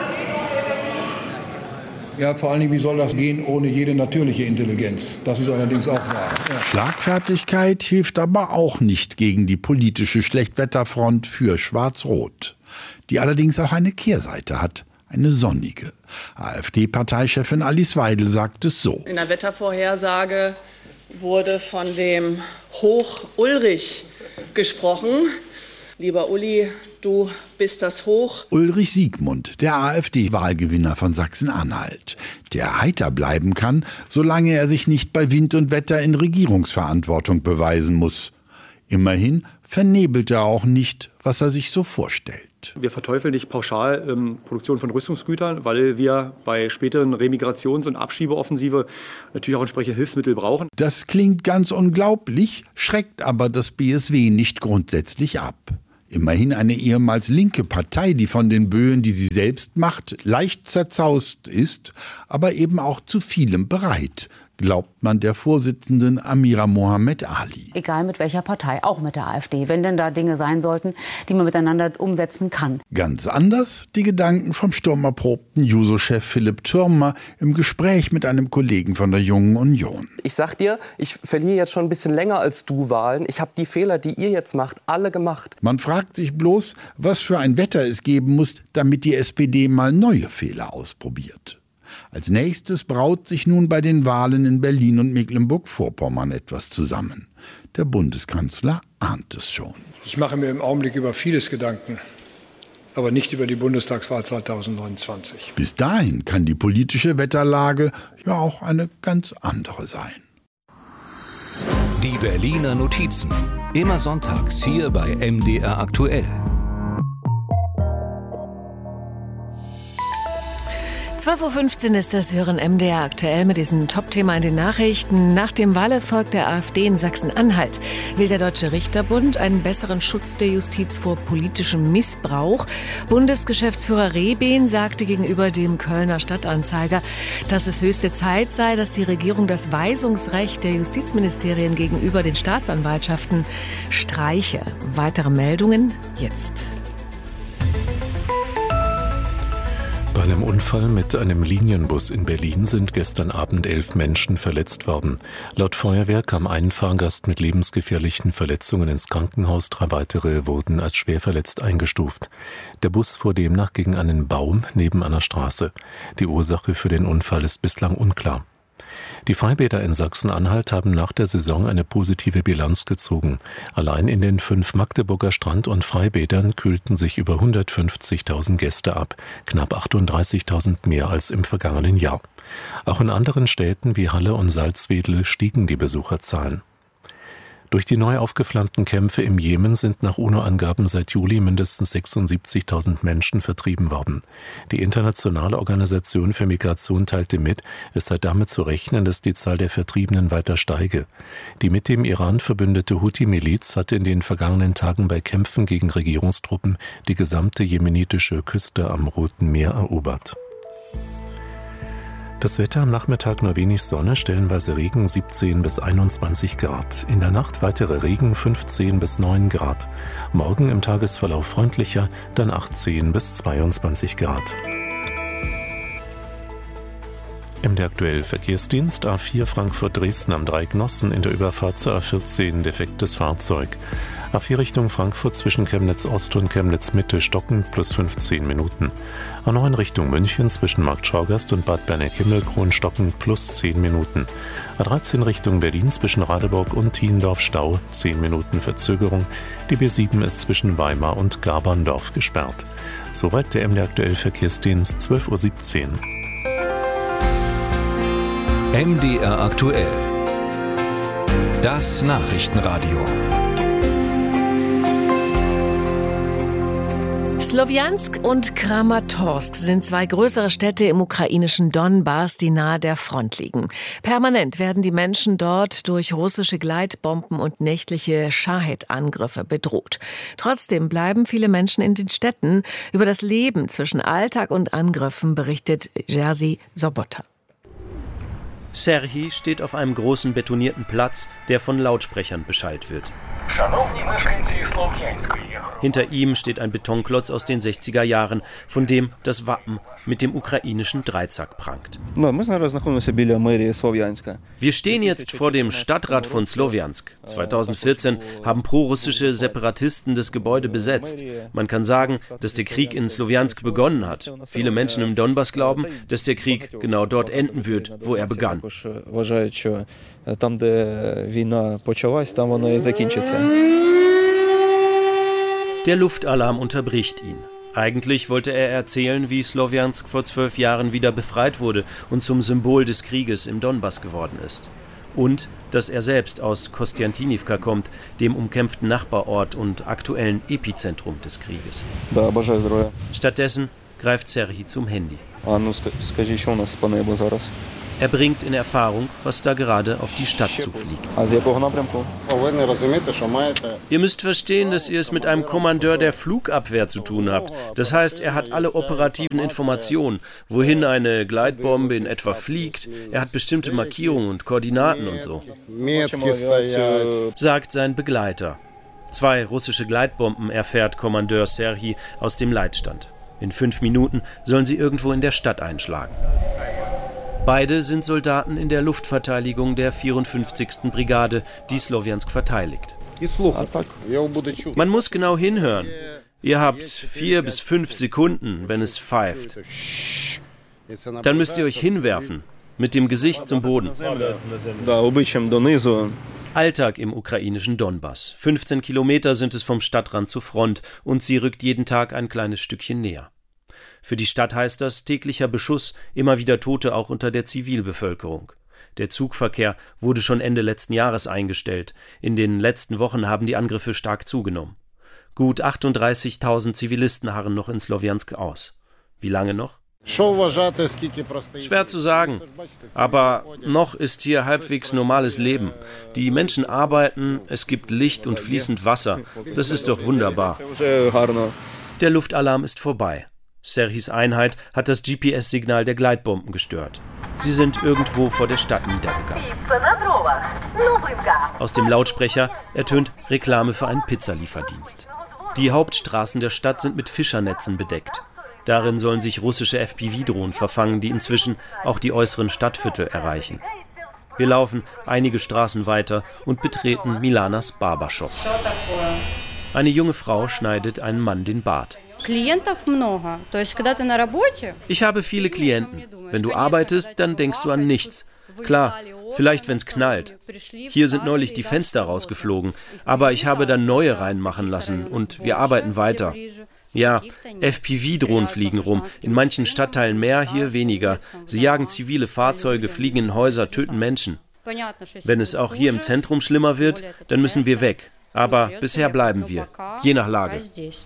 Ja, vor allen Dingen, wie soll das gehen ohne jede natürliche Intelligenz? Das ist allerdings auch wahr. Ja. Schlagfertigkeit hilft aber auch nicht gegen die politische Schlechtwetterfront für Schwarz-Rot, die allerdings auch eine Kehrseite hat. Eine sonnige. AfD-Parteichefin Alice Weidel sagt es so. In der Wettervorhersage wurde von dem Hoch Ulrich gesprochen. Lieber Uli, du bist das Hoch. Ulrich Siegmund, der AfD-Wahlgewinner von Sachsen-Anhalt, der heiter bleiben kann, solange er sich nicht bei Wind und Wetter in Regierungsverantwortung beweisen muss. Immerhin vernebelt er auch nicht, was er sich so vorstellt. Wir verteufeln nicht pauschal Produktion von Rüstungsgütern, weil wir bei späteren Remigrations- und Abschiebeoffensive natürlich auch entsprechende Hilfsmittel brauchen. Das klingt ganz unglaublich, schreckt aber das BSW nicht grundsätzlich ab. Immerhin eine ehemals linke Partei, die von den Böen, die sie selbst macht, leicht zerzaust ist, aber eben auch zu vielem bereit, glaubt man der Vorsitzenden Amira Mohamed Ali. Egal mit welcher Partei, auch mit der AfD, wenn denn da Dinge sein sollten, die man miteinander umsetzen kann. Ganz anders die Gedanken vom sturmerprobten Juso-Chef Philipp Türmer im Gespräch mit einem Kollegen von der Jungen Union. Ich sag dir, ich verliere jetzt schon ein bisschen länger als du Wahlen. Ich habe die Fehler, die ihr jetzt macht, alle gemacht. Man fragt sich bloß, was für ein Wetter es geben muss, damit die SPD mal neue Fehler ausprobiert. Als nächstes braut sich nun bei den Wahlen in Berlin und Mecklenburg-Vorpommern etwas zusammen. Der Bundeskanzler ahnt es schon. Ich mache mir im Augenblick über vieles Gedanken, aber nicht über die Bundestagswahl 2029. Bis dahin kann die politische Wetterlage ja auch eine ganz andere sein. Die Berliner Notizen. Immer sonntags hier bei MDR aktuell. 12.15 Uhr ist das Hören MDR aktuell mit diesem Top-Thema in den Nachrichten. Nach dem Wahlerfolg der AfD in Sachsen-Anhalt will der Deutsche Richterbund einen besseren Schutz der Justiz vor politischem Missbrauch. Bundesgeschäftsführer Rehben sagte gegenüber dem Kölner Stadtanzeiger, dass es höchste Zeit sei, dass die Regierung das Weisungsrecht der Justizministerien gegenüber den Staatsanwaltschaften streiche. Weitere Meldungen jetzt. Bei einem Unfall mit einem Linienbus in Berlin sind gestern Abend 11 Menschen verletzt worden. Laut Feuerwehr kam ein Fahrgast mit lebensgefährlichen Verletzungen ins Krankenhaus, 3 weitere wurden als schwer verletzt eingestuft. Der Bus fuhr demnach gegen einen Baum neben einer Straße. Die Ursache für den Unfall ist bislang unklar. Die Freibäder in Sachsen-Anhalt haben nach der Saison eine positive Bilanz gezogen. Allein in den 5 Magdeburger Strand- und Freibädern kühlten sich über 150.000 Gäste ab, knapp 38.000 mehr als im vergangenen Jahr. Auch in anderen Städten wie Halle und Salzwedel stiegen die Besucherzahlen. Durch die neu aufgeflammten Kämpfe im Jemen sind nach UNO-Angaben seit Juli mindestens 76.000 Menschen vertrieben worden. Die Internationale Organisation für Migration teilte mit, es sei damit zu rechnen, dass die Zahl der Vertriebenen weiter steige. Die mit dem Iran verbündete Houthi-Miliz hatte in den vergangenen Tagen bei Kämpfen gegen Regierungstruppen die gesamte jemenitische Küste am Roten Meer erobert. Das Wetter am Nachmittag nur wenig Sonne, stellenweise Regen 17 bis 21 Grad. In der Nacht weitere Regen 15 bis 9 Grad. Morgen im Tagesverlauf freundlicher, dann 18 bis 22 Grad. MDR aktuell Verkehrsdienst A4 Frankfurt-Dresden am Dreieck Nossen in der Überfahrt zur A14 defektes Fahrzeug. A4 Richtung Frankfurt zwischen Chemnitz Ost und Chemnitz Mitte stockend plus 15 Minuten. A9 Richtung München zwischen Marktschaugasst und Bad Berneck-Himmelkron stockend plus 10 Minuten. A13 Richtung Berlin zwischen Radeburg und Thiendorf Stau 10 Minuten Verzögerung. Die B7 ist zwischen Weimar und Gaberndorf gesperrt. Soweit der MDR aktuell Verkehrsdienst 12.17 Uhr. MDR aktuell. Das Nachrichtenradio. Slowjansk und Kramatorsk sind 2 größere Städte im ukrainischen Donbass, die nahe der Front liegen. Permanent werden die Menschen dort durch russische Gleitbomben und nächtliche Shahed-Angriffe bedroht. Trotzdem bleiben viele Menschen in den Städten. Über das Leben zwischen Alltag und Angriffen berichtet Jerzy Sobota. Serhii steht auf einem großen betonierten Platz, der von Lautsprechern beschallt wird. Hinter ihm steht ein Betonklotz aus den 60er Jahren, von dem das Wappen mit dem ukrainischen Dreizack prangt. Wir stehen jetzt vor dem Stadtrat von Slowjansk. 2014 haben prorussische Separatisten das Gebäude besetzt. Man kann sagen, dass der Krieg in Slowjansk begonnen hat. Viele Menschen im Donbass glauben, dass der Krieg genau dort enden wird, wo er begann. Der Luftalarm unterbricht ihn. Eigentlich wollte er erzählen, wie Slowjansk vor 12 Jahren wieder befreit wurde und zum Symbol des Krieges im Donbass geworden ist. Und dass er selbst aus Kostjantinivka kommt, dem umkämpften Nachbarort und aktuellen Epizentrum des Krieges. Stattdessen greift Serhij zum Handy. Er bringt in Erfahrung, was da gerade auf die Stadt zufliegt. Ihr müsst verstehen, dass ihr es mit einem Kommandeur der Flugabwehr zu tun habt. Das heißt, er hat alle operativen Informationen, wohin eine Gleitbombe in etwa fliegt. Er hat bestimmte Markierungen und Koordinaten und so, sagt sein Begleiter. 2 russische Gleitbomben erfährt Kommandeur Serhij aus dem Leitstand. In 5 Minuten sollen sie irgendwo in der Stadt einschlagen. Beide sind Soldaten in der Luftverteidigung der 54. Brigade, die Slowjansk verteidigt. Man muss genau hinhören. Ihr habt 4 bis 5 Sekunden, wenn es pfeift. Dann müsst ihr euch hinwerfen, mit dem Gesicht zum Boden. Alltag im ukrainischen Donbass. 15 Kilometer sind es vom Stadtrand zur Front und sie rückt jeden Tag ein kleines Stückchen näher. Für die Stadt heißt das täglicher Beschuss, immer wieder Tote auch unter der Zivilbevölkerung. Der Zugverkehr wurde schon Ende letzten Jahres eingestellt. In den letzten Wochen haben die Angriffe stark zugenommen. Gut 38.000 Zivilisten harren noch in Slowjansk aus. Wie lange noch? Schwer zu sagen, aber noch ist hier halbwegs normales Leben. Die Menschen arbeiten, es gibt Licht und fließend Wasser. Das ist doch wunderbar. Der Luftalarm ist vorbei. Serhijs Einheit hat das GPS-Signal der Gleitbomben gestört. Sie sind irgendwo vor der Stadt niedergegangen. Aus dem Lautsprecher ertönt Reklame für einen Pizzalieferdienst. Die Hauptstraßen der Stadt sind mit Fischernetzen bedeckt. Darin sollen sich russische FPV-Drohnen verfangen, die inzwischen auch die äußeren Stadtviertel erreichen. Wir laufen einige Straßen weiter und betreten Milanas Barbershop. Eine junge Frau schneidet einem Mann den Bart. Ich habe viele Klienten. Wenn du arbeitest, dann denkst du an nichts. Klar, vielleicht wenn es knallt. Hier sind neulich die Fenster rausgeflogen, aber ich habe dann neue reinmachen lassen und wir arbeiten weiter. Ja, FPV-Drohnen fliegen rum, in manchen Stadtteilen mehr, hier weniger. Sie jagen zivile Fahrzeuge, fliegen in Häuser, töten Menschen. Wenn es auch hier im Zentrum schlimmer wird, dann müssen wir weg. Aber bisher bleiben wir, je nach Lage.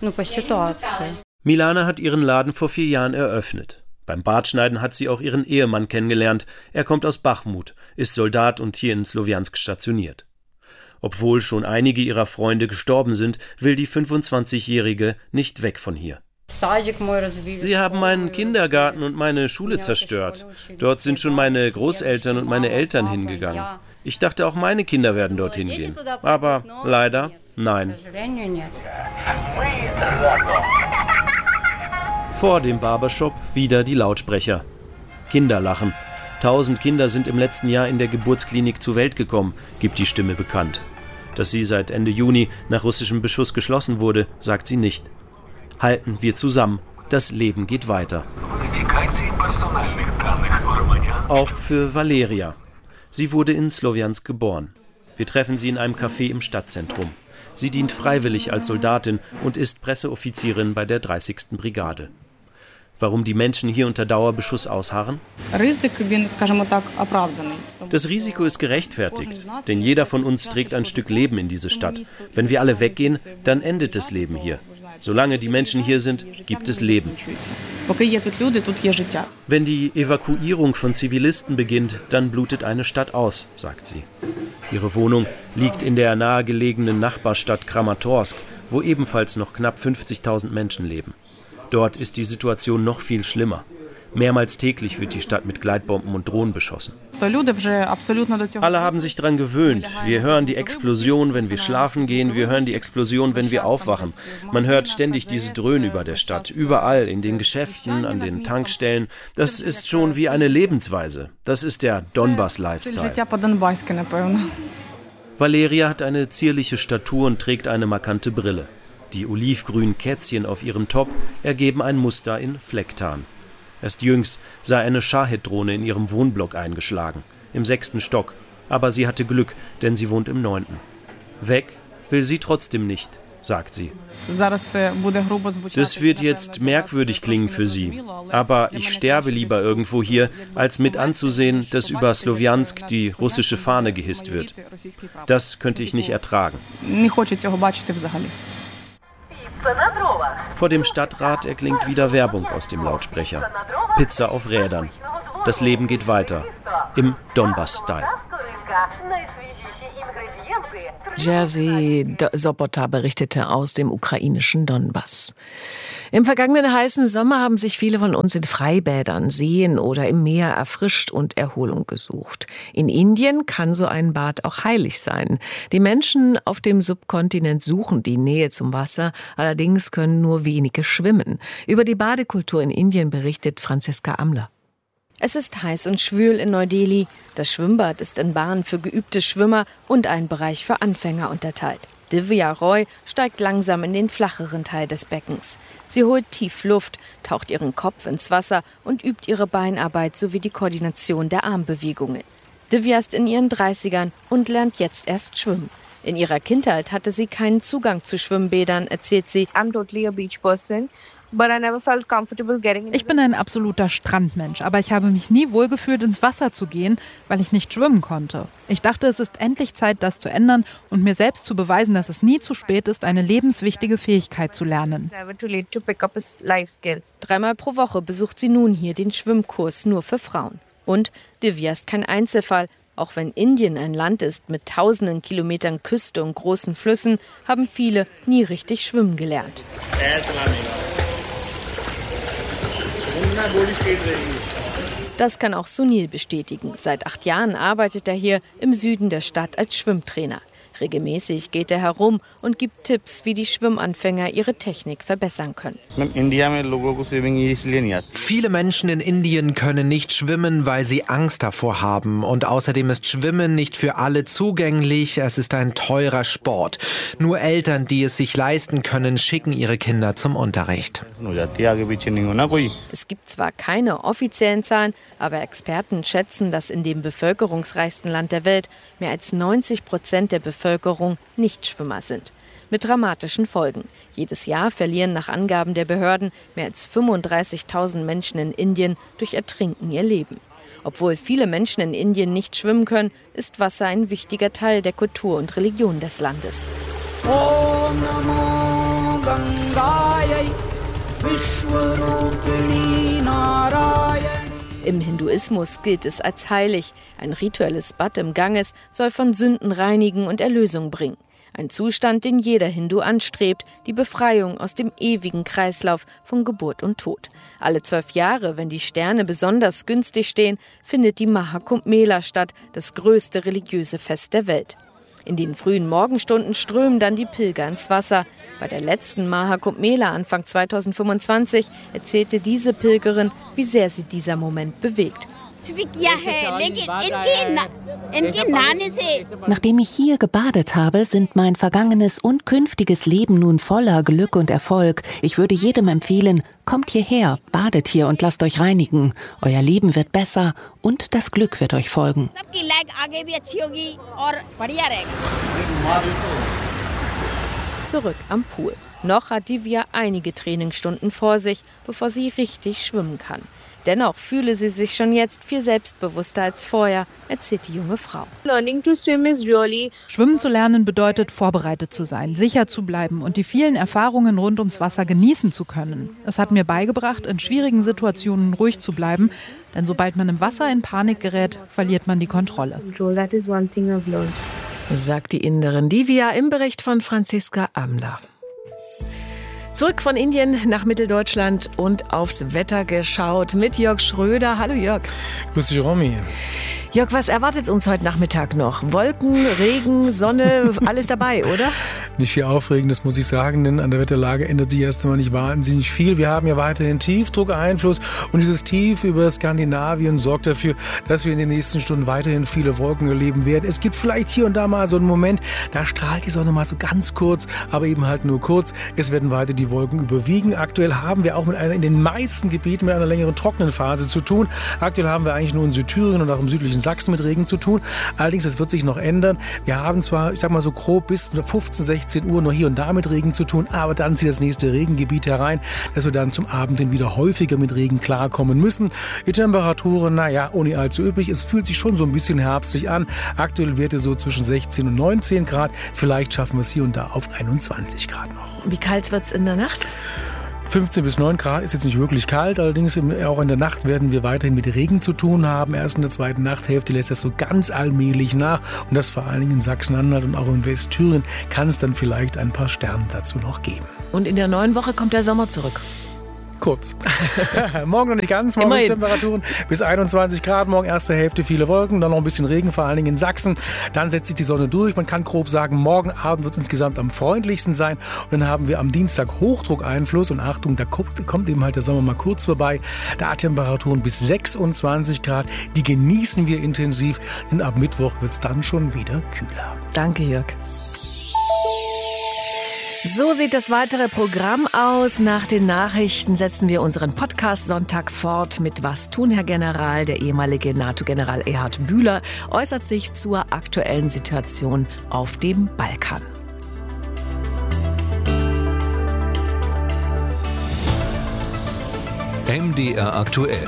Milana hat ihren Laden vor 4 Jahren eröffnet. Beim Bartschneiden hat sie auch ihren Ehemann kennengelernt. Er kommt aus Bachmut, ist Soldat und hier in Slowjansk stationiert. Obwohl schon einige ihrer Freunde gestorben sind, will die 25-Jährige nicht weg von hier. Sie haben meinen Kindergarten und meine Schule zerstört. Dort sind schon meine Großeltern und meine Eltern hingegangen. Ich dachte, auch meine Kinder werden dorthin gehen. Aber leider, nein. Vor dem Barbershop wieder die Lautsprecher. Kinder lachen. 1000 Kinder sind im letzten Jahr in der Geburtsklinik zur Welt gekommen, gibt die Stimme bekannt. Dass sie seit Ende Juni nach russischem Beschuss geschlossen wurde, sagt sie nicht. Halten wir zusammen, das Leben geht weiter. Auch für Valeria. Sie wurde in Slowjansk geboren. Wir treffen sie in einem Café im Stadtzentrum. Sie dient freiwillig als Soldatin und ist Presseoffizierin bei der 30. Brigade. Warum die Menschen hier unter Dauerbeschuss ausharren? Das Risiko ist gerechtfertigt, denn jeder von uns trägt ein Stück Leben in diese Stadt. Wenn wir alle weggehen, dann endet das Leben hier. Solange die Menschen hier sind, gibt es Leben. Wenn die Evakuierung von Zivilisten beginnt, dann blutet eine Stadt aus, sagt sie. Ihre Wohnung liegt in der nahegelegenen Nachbarstadt Kramatorsk, wo ebenfalls noch knapp 50.000 Menschen leben. Dort ist die Situation noch viel schlimmer. Mehrmals täglich wird die Stadt mit Gleitbomben und Drohnen beschossen. Alle haben sich daran gewöhnt. Wir hören die Explosion, wenn wir schlafen gehen. Wir hören die Explosion, wenn wir aufwachen. Man hört ständig dieses Dröhnen über der Stadt. Überall, in den Geschäften, an den Tankstellen. Das ist schon wie eine Lebensweise. Das ist der Donbass-Lifestyle. Valeria hat eine zierliche Statur und trägt eine markante Brille. Die olivgrünen Kätzchen auf ihrem Top ergeben ein Muster in Flecktarn. Erst jüngst sei eine Shahed-Drohne in ihrem Wohnblock eingeschlagen, im 6. Stock. Aber sie hatte Glück, denn sie wohnt im 9. Weg will sie trotzdem nicht. sagt sie. Das wird jetzt merkwürdig klingen für Sie, aber ich sterbe lieber irgendwo hier, als mit anzusehen, dass über Slowjansk die russische Fahne gehisst wird. Das könnte ich nicht ertragen. Vor dem Stadtrat erklingt wieder Werbung aus dem Lautsprecher. Pizza auf Rädern. Das Leben geht weiter. Im Donbass-Style. Jerzy Sobota berichtete aus dem ukrainischen Donbass. Im vergangenen heißen Sommer haben sich viele von uns in Freibädern, Seen oder im Meer erfrischt und Erholung gesucht. In Indien kann so ein Bad auch heilig sein. Die Menschen auf dem Subkontinent suchen die Nähe zum Wasser, allerdings können nur wenige schwimmen. Über die Badekultur in Indien berichtet Franziska Amler. Es ist heiß und schwül in Neu-Delhi. Das Schwimmbad ist in Bahnen für geübte Schwimmer und einen Bereich für Anfänger unterteilt. Divya Roy steigt langsam in den flacheren Teil des Beckens. Sie holt tief Luft, taucht ihren Kopf ins Wasser und übt ihre Beinarbeit sowie die Koordination der Armbewegungen. Divya ist in ihren 30ern und lernt jetzt erst schwimmen. In ihrer Kindheit hatte sie keinen Zugang zu Schwimmbädern, erzählt sie. I'm totally a beach person. Ich bin ein absoluter Strandmensch, aber ich habe mich nie wohlgefühlt, ins Wasser zu gehen, weil ich nicht schwimmen konnte. Ich dachte, es ist endlich Zeit, das zu ändern und mir selbst zu beweisen, dass es nie zu spät ist, eine lebenswichtige Fähigkeit zu lernen. 3-mal pro Woche besucht sie nun hier den Schwimmkurs nur für Frauen. Und Divya ist kein Einzelfall. Auch wenn Indien ein Land ist mit tausenden Kilometern Küste und großen Flüssen, haben viele nie richtig schwimmen gelernt. Das kann auch Sunil bestätigen. Seit 8 Jahren arbeitet er hier im Süden der Stadt als Schwimmtrainer. Regelmäßig geht er herum und gibt Tipps, wie die Schwimmanfänger ihre Technik verbessern können. Viele Menschen in Indien können nicht schwimmen, weil sie Angst davor haben. Und außerdem ist Schwimmen nicht für alle zugänglich. Es ist ein teurer Sport. Nur Eltern, die es sich leisten können, schicken ihre Kinder zum Unterricht. Es gibt zwar keine offiziellen Zahlen, aber Experten schätzen, dass in dem bevölkerungsreichsten Land der Welt mehr als 90% der Bevölkerung Nichtschwimmer sind. Mit dramatischen Folgen. Jedes Jahr verlieren nach Angaben der Behörden mehr als 35.000 Menschen in Indien durch Ertrinken ihr Leben. Obwohl viele Menschen in Indien nicht schwimmen können, ist Wasser ein wichtiger Teil der Kultur und Religion des Landes. Om Namo Gangayai Vishwarupini Narayani. Im Hinduismus gilt es als heilig. Ein rituelles Bad im Ganges soll von Sünden reinigen und Erlösung bringen. Ein Zustand, den jeder Hindu anstrebt, die Befreiung aus dem ewigen Kreislauf von Geburt und Tod. Alle 12 Jahre, wenn die Sterne besonders günstig stehen, findet die Mahakumbh Mela statt, das größte religiöse Fest der Welt. In den frühen Morgenstunden strömen dann die Pilger ins Wasser. Bei der letzten Mahakumbh Mela Anfang 2025 erzählte diese Pilgerin, wie sehr sie dieser Moment bewegt. Nachdem ich hier gebadet habe, sind mein vergangenes und künftiges Leben nun voller Glück und Erfolg. Ich würde jedem empfehlen, kommt hierher, badet hier und lasst euch reinigen. Euer Leben wird besser und das Glück wird euch folgen. Zurück am Pool. Noch hat Divya einige Trainingsstunden vor sich, bevor sie richtig schwimmen kann. Dennoch fühle sie sich schon jetzt viel selbstbewusster als vorher, erzählt die junge Frau. Schwimmen zu lernen bedeutet, vorbereitet zu sein, sicher zu bleiben und die vielen Erfahrungen rund ums Wasser genießen zu können. Es hat mir beigebracht, in schwierigen Situationen ruhig zu bleiben, denn sobald man im Wasser in Panik gerät, verliert man die Kontrolle. Sagt die Inderin Divya im Bericht von Franziska Amler. Zurück von Indien nach Mitteldeutschland und aufs Wetter geschaut mit Jörg Schröder. Hallo Jörg. Grüß dich, Romy. Jörg, was erwartet uns heute Nachmittag noch? Wolken, Regen, Sonne, alles dabei, oder? Nicht viel Aufregendes, muss ich sagen, denn an der Wetterlage ändert sich erst einmal nicht wahnsinnig viel. Wir haben ja weiterhin Tiefdruckeinfluss und dieses Tief über Skandinavien sorgt dafür, dass wir in den nächsten Stunden weiterhin viele Wolken erleben werden. Es gibt vielleicht hier und da mal so einen Moment, da strahlt die Sonne mal so ganz kurz, aber eben halt nur kurz. Es werden weiter die Wolken überwiegen. Aktuell haben wir auch in den meisten Gebieten mit einer längeren trockenen Phase zu tun. Aktuell haben wir eigentlich nur in Südthüringen und auch im südlichen Sachsen mit Regen zu tun. Allerdings, das wird sich noch ändern. Wir haben zwar, ich sag mal so grob bis 15, 16 16 Uhr noch hier und da mit Regen zu tun, aber dann zieht das nächste Regengebiet herein, dass wir dann zum Abend hin wieder häufiger mit Regen klarkommen müssen. Die Temperaturen, ohne allzu üppig, es fühlt sich schon so ein bisschen herbstlich an. Aktuell Werte so zwischen 16 und 19 Grad, vielleicht schaffen wir es hier und da auf 21 Grad noch. Wie kalt wird es in der Nacht? 15 bis 9 Grad ist jetzt nicht wirklich kalt, allerdings auch in der Nacht werden wir weiterhin mit Regen zu tun haben. Erst in der zweiten Nachthälfte lässt das so ganz allmählich nach und das vor allen Dingen in Sachsen-Anhalt und auch in Westthüringen kann es dann vielleicht ein paar Sterne dazu noch geben. Und in der neuen Woche kommt der Sommer zurück. Kurz. Morgen noch nicht ganz, morgen Temperaturen bis 21 Grad, morgen erste Hälfte viele Wolken, dann noch ein bisschen Regen, vor allen Dingen in Sachsen. Dann setzt sich die Sonne durch. Man kann grob sagen, morgen Abend wird es insgesamt am freundlichsten sein. Und dann haben wir am Dienstag Hochdruckeinfluss und Achtung, da kommt eben halt der Sommer mal kurz vorbei. Da Temperaturen bis 26 Grad, die genießen wir intensiv. Und ab Mittwoch wird es dann schon wieder kühler. Danke, Jörg. So sieht das weitere Programm aus. Nach den Nachrichten setzen wir unseren Podcast Sonntag fort mit Was tun, Herr General? Der ehemalige NATO-General Erhard Bühler äußert sich zur aktuellen Situation auf dem Balkan. MDR aktuell.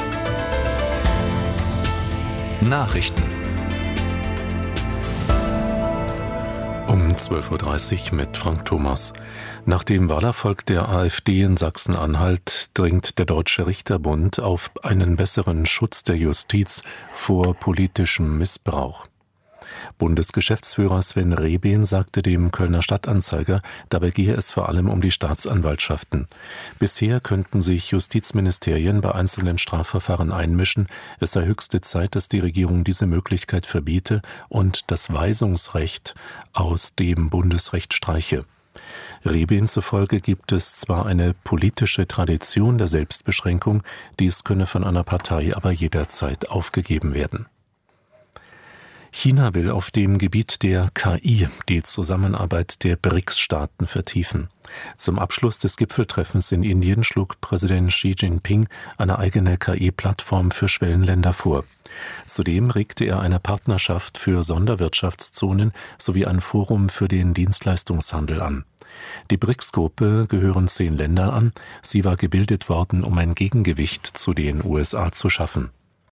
Nachrichten. Um 12.30 Uhr mit Frank Thomas. Nach dem Wahlerfolg der AfD in Sachsen-Anhalt dringt der Deutsche Richterbund auf einen besseren Schutz der Justiz vor politischem Missbrauch. Bundesgeschäftsführer Sven Rehben sagte dem Kölner Stadtanzeiger, dabei gehe es vor allem um die Staatsanwaltschaften. Bisher könnten sich Justizministerien bei einzelnen Strafverfahren einmischen. Es sei höchste Zeit, dass die Regierung diese Möglichkeit verbiete und das Weisungsrecht aus dem Bundesrecht streiche. Rehben zufolge gibt es zwar eine politische Tradition der Selbstbeschränkung, dies könne von einer Partei aber jederzeit aufgegeben werden. China will auf dem Gebiet der KI die Zusammenarbeit der BRICS-Staaten vertiefen. Zum Abschluss des Gipfeltreffens in Indien schlug Präsident Xi Jinping eine eigene KI-Plattform für Schwellenländer vor. Zudem regte er eine Partnerschaft für Sonderwirtschaftszonen sowie ein Forum für den Dienstleistungshandel an. Die BRICS-Gruppe gehören 10 Länder an. Sie war gebildet worden, um ein Gegengewicht zu den USA zu schaffen.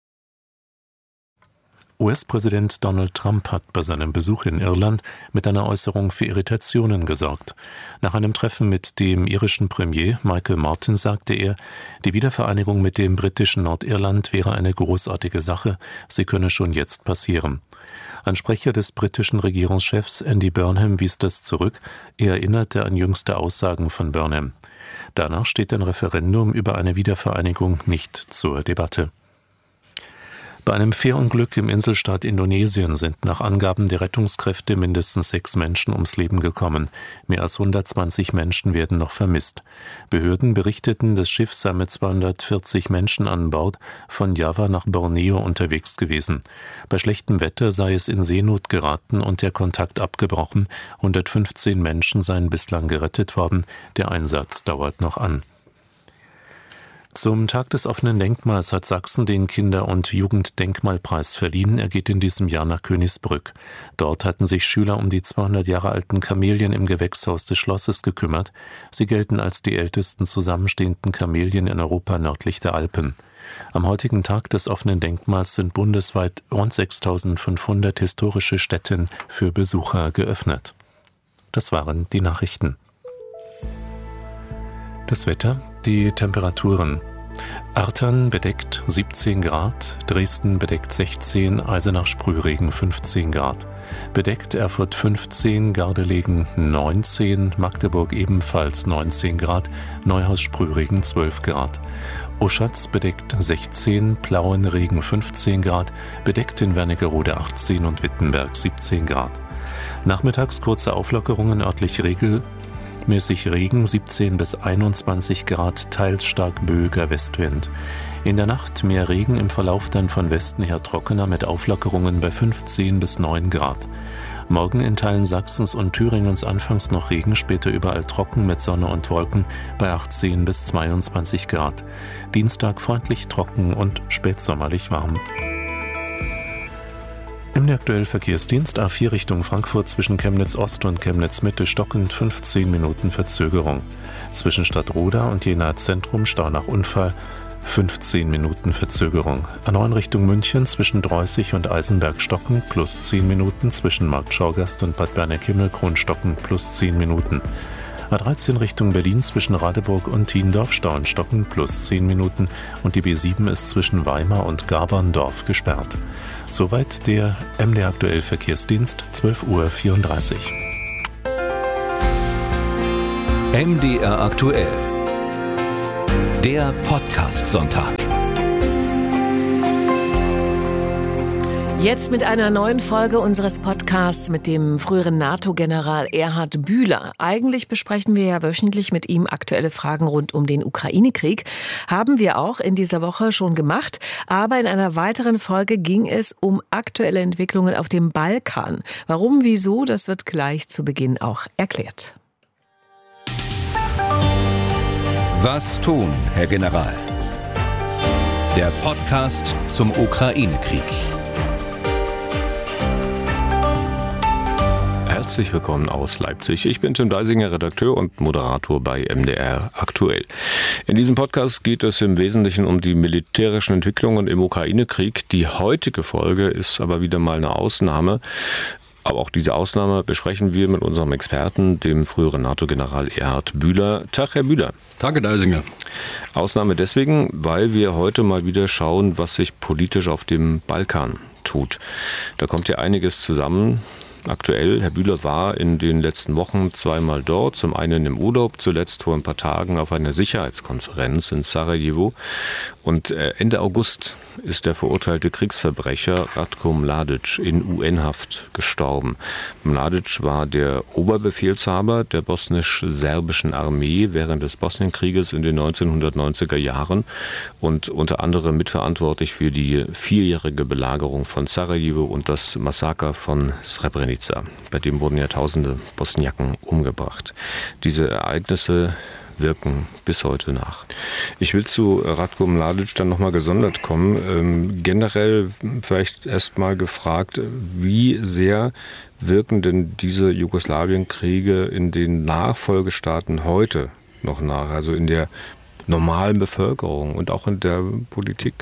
US-Präsident Donald Trump hat bei seinem Besuch in Irland mit einer Äußerung für Irritationen gesorgt. Nach einem Treffen mit dem irischen Premier Michael Martin sagte er, die Wiedervereinigung mit dem britischen Nordirland wäre eine großartige Sache, sie könne schon jetzt passieren. Ein Sprecher des britischen Regierungschefs Andy Burnham wies das zurück, er erinnerte an jüngste Aussagen von Burnham. Danach steht ein Referendum über eine Wiedervereinigung nicht zur Debatte. Bei einem Fährunglück im Inselstaat Indonesien sind nach Angaben der Rettungskräfte mindestens 6 Menschen ums Leben gekommen. Mehr als 120 Menschen werden noch vermisst. Behörden berichteten, das Schiff sei mit 240 Menschen an Bord von Java nach Borneo unterwegs gewesen. Bei schlechtem Wetter sei es in Seenot geraten und der Kontakt abgebrochen. 115 Menschen seien bislang gerettet worden. Der Einsatz dauert noch an. Zum Tag des offenen Denkmals hat Sachsen den Kinder- und Jugenddenkmalpreis verliehen. Er geht in diesem Jahr nach Königsbrück. Dort hatten sich Schüler um die 200 Jahre alten Kamelien im Gewächshaus des Schlosses gekümmert. Sie gelten als die ältesten zusammenstehenden Kamelien in Europa nördlich der Alpen. Am heutigen Tag des offenen Denkmals sind bundesweit rund 6.500 historische Stätten für Besucher geöffnet. Das waren die Nachrichten. Das Wetter, die Temperaturen. Artern bedeckt 17 Grad, Dresden bedeckt 16, Eisenach Sprühregen 15 Grad. Bedeckt Erfurt 15, Gardelegen 19, Magdeburg ebenfalls 19 Grad, Neuhaus Sprühregen 12 Grad. Oschatz bedeckt 16, Plauen Regen 15 Grad, bedeckt in Wernigerode 18 und Wittenberg 17 Grad. Nachmittags kurze Auflockerungen, örtlich regelmäßig Regen 17 bis 21 Grad, teils stark böiger Westwind. In der Nacht mehr Regen, im Verlauf dann von Westen her trockener mit Auflockerungen bei 15 bis 9 Grad. Morgen in Teilen Sachsens und Thüringens anfangs noch Regen, später überall trocken mit Sonne und Wolken bei 18 bis 22 Grad. Dienstag freundlich trocken und spätsommerlich warm. Im aktuellen Verkehrsdienst A4 Richtung Frankfurt zwischen Chemnitz Ost und Chemnitz Mitte stockend 15 Minuten Verzögerung. Zwischen Stadtroda und Jena Zentrum Stau nach Unfall 15 Minuten Verzögerung. A9 Richtung München zwischen Dreußig und Eisenberg stockend plus 10 Minuten. Zwischen Markt Schauergast und Bad Berneck-Himmelkron stockend plus 10 Minuten. A13 Richtung Berlin zwischen Radeburg und Tiendorf Stau in Stocken plus 10 Minuten und die B7 ist zwischen Weimar und Gaberndorf gesperrt. Soweit der MDR aktuell Verkehrsdienst, 12:34 Uhr. MDR aktuell. Der Podcast-Sonntag. Jetzt mit einer neuen Folge unseres Podcasts mit dem früheren NATO-General Erhard Bühler. Eigentlich besprechen wir ja wöchentlich mit ihm aktuelle Fragen rund um den Ukraine-Krieg. Haben wir auch in dieser Woche schon gemacht. Aber in einer weiteren Folge ging es um aktuelle Entwicklungen auf dem Balkan. Warum, wieso, das wird gleich zu Beginn auch erklärt. Was tun, Herr General? Der Podcast zum Ukraine-Krieg. Herzlich willkommen aus Leipzig. Ich bin Tim Deisinger, Redakteur und Moderator bei MDR aktuell. In diesem Podcast geht es im Wesentlichen um die militärischen Entwicklungen im Ukraine-Krieg. Die heutige Folge ist aber wieder mal eine Ausnahme. Aber auch diese Ausnahme besprechen wir mit unserem Experten, dem früheren NATO-General Erhard Bühler. Tag, Herr Bühler. Tag, Herr Deisinger. Ausnahme deswegen, weil wir heute mal wieder schauen, was sich politisch auf dem Balkan tut. Da kommt ja einiges zusammen. Aktuell, Herr Bühler war in den letzten Wochen zweimal dort, zum einen im Urlaub, zuletzt vor ein paar Tagen auf einer Sicherheitskonferenz in Sarajevo. Und Ende August ist der verurteilte Kriegsverbrecher Ratko Mladic in UN-Haft gestorben. Mladic war der Oberbefehlshaber der bosnisch-serbischen Armee während des Bosnienkrieges in den 1990er Jahren und unter anderem mitverantwortlich für die 4-jährige Belagerung von Sarajevo und das Massaker von Srebrenica. Bei dem wurden ja tausende Bosniaken umgebracht. Diese Ereignisse wirken bis heute nach. Ich will zu Ratko Mladic dann nochmal gesondert kommen. Generell vielleicht erst mal gefragt, wie sehr wirken denn diese Jugoslawienkriege in den Nachfolgestaaten heute noch nach? Also in der normalen Bevölkerung und auch in der Politik?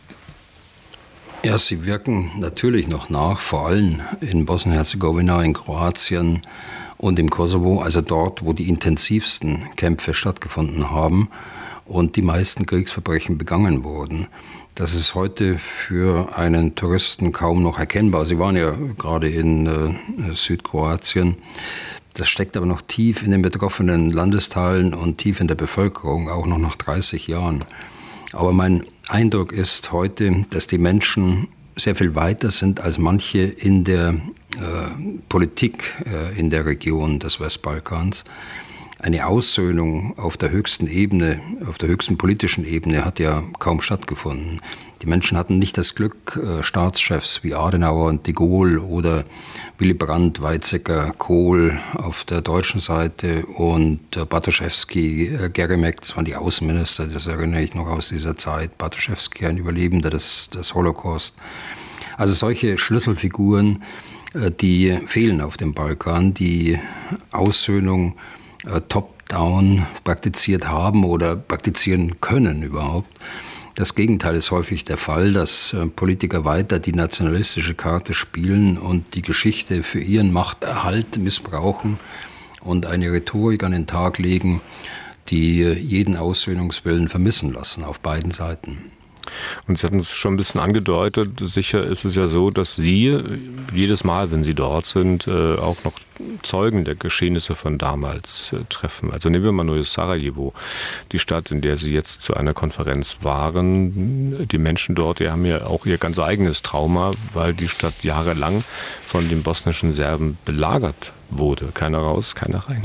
Ja, sie wirken natürlich noch nach, vor allem in Bosnien-Herzegowina, in Kroatien und im Kosovo, also dort, wo die intensivsten Kämpfe stattgefunden haben und die meisten Kriegsverbrechen begangen wurden. Das ist heute für einen Touristen kaum noch erkennbar. Sie waren ja gerade in Südkroatien. Das steckt aber noch tief in den betroffenen Landesteilen und tief in der Bevölkerung, auch noch nach 30 Jahren. Aber mein Eindruck ist heute, dass die Menschen sehr viel weiter sind als manche in der Politik in der Region des Westbalkans. Eine Aussöhnung auf der höchsten Ebene, auf der höchsten politischen Ebene hat ja kaum stattgefunden. Die Menschen hatten nicht das Glück, Staatschefs wie Adenauer und de Gaulle oder Willy Brandt, Weizsäcker, Kohl auf der deutschen Seite und Bartoszewski, Geremek, das waren die Außenminister, das erinnere ich noch aus dieser Zeit. Bartoszewski, ein Überlebender des Holocaust. Also solche Schlüsselfiguren, die fehlen auf dem Balkan, die Aussöhnung top-down praktiziert haben oder praktizieren können überhaupt. Das Gegenteil ist häufig der Fall, dass Politiker weiter die nationalistische Karte spielen und die Geschichte für ihren Machterhalt missbrauchen und eine Rhetorik an den Tag legen, die jeden Aussöhnungswillen vermissen lassen auf beiden Seiten. Und Sie hatten es schon ein bisschen angedeutet, sicher ist es ja so, dass Sie jedes Mal, wenn Sie dort sind, auch noch Zeugen der Geschehnisse von damals treffen. Also nehmen wir mal nur Sarajevo, die Stadt, in der Sie jetzt zu einer Konferenz waren. Die Menschen dort, die haben ja auch ihr ganz eigenes Trauma, weil die Stadt jahrelang von den bosnischen Serben belagert wurde. Keiner raus, keiner rein.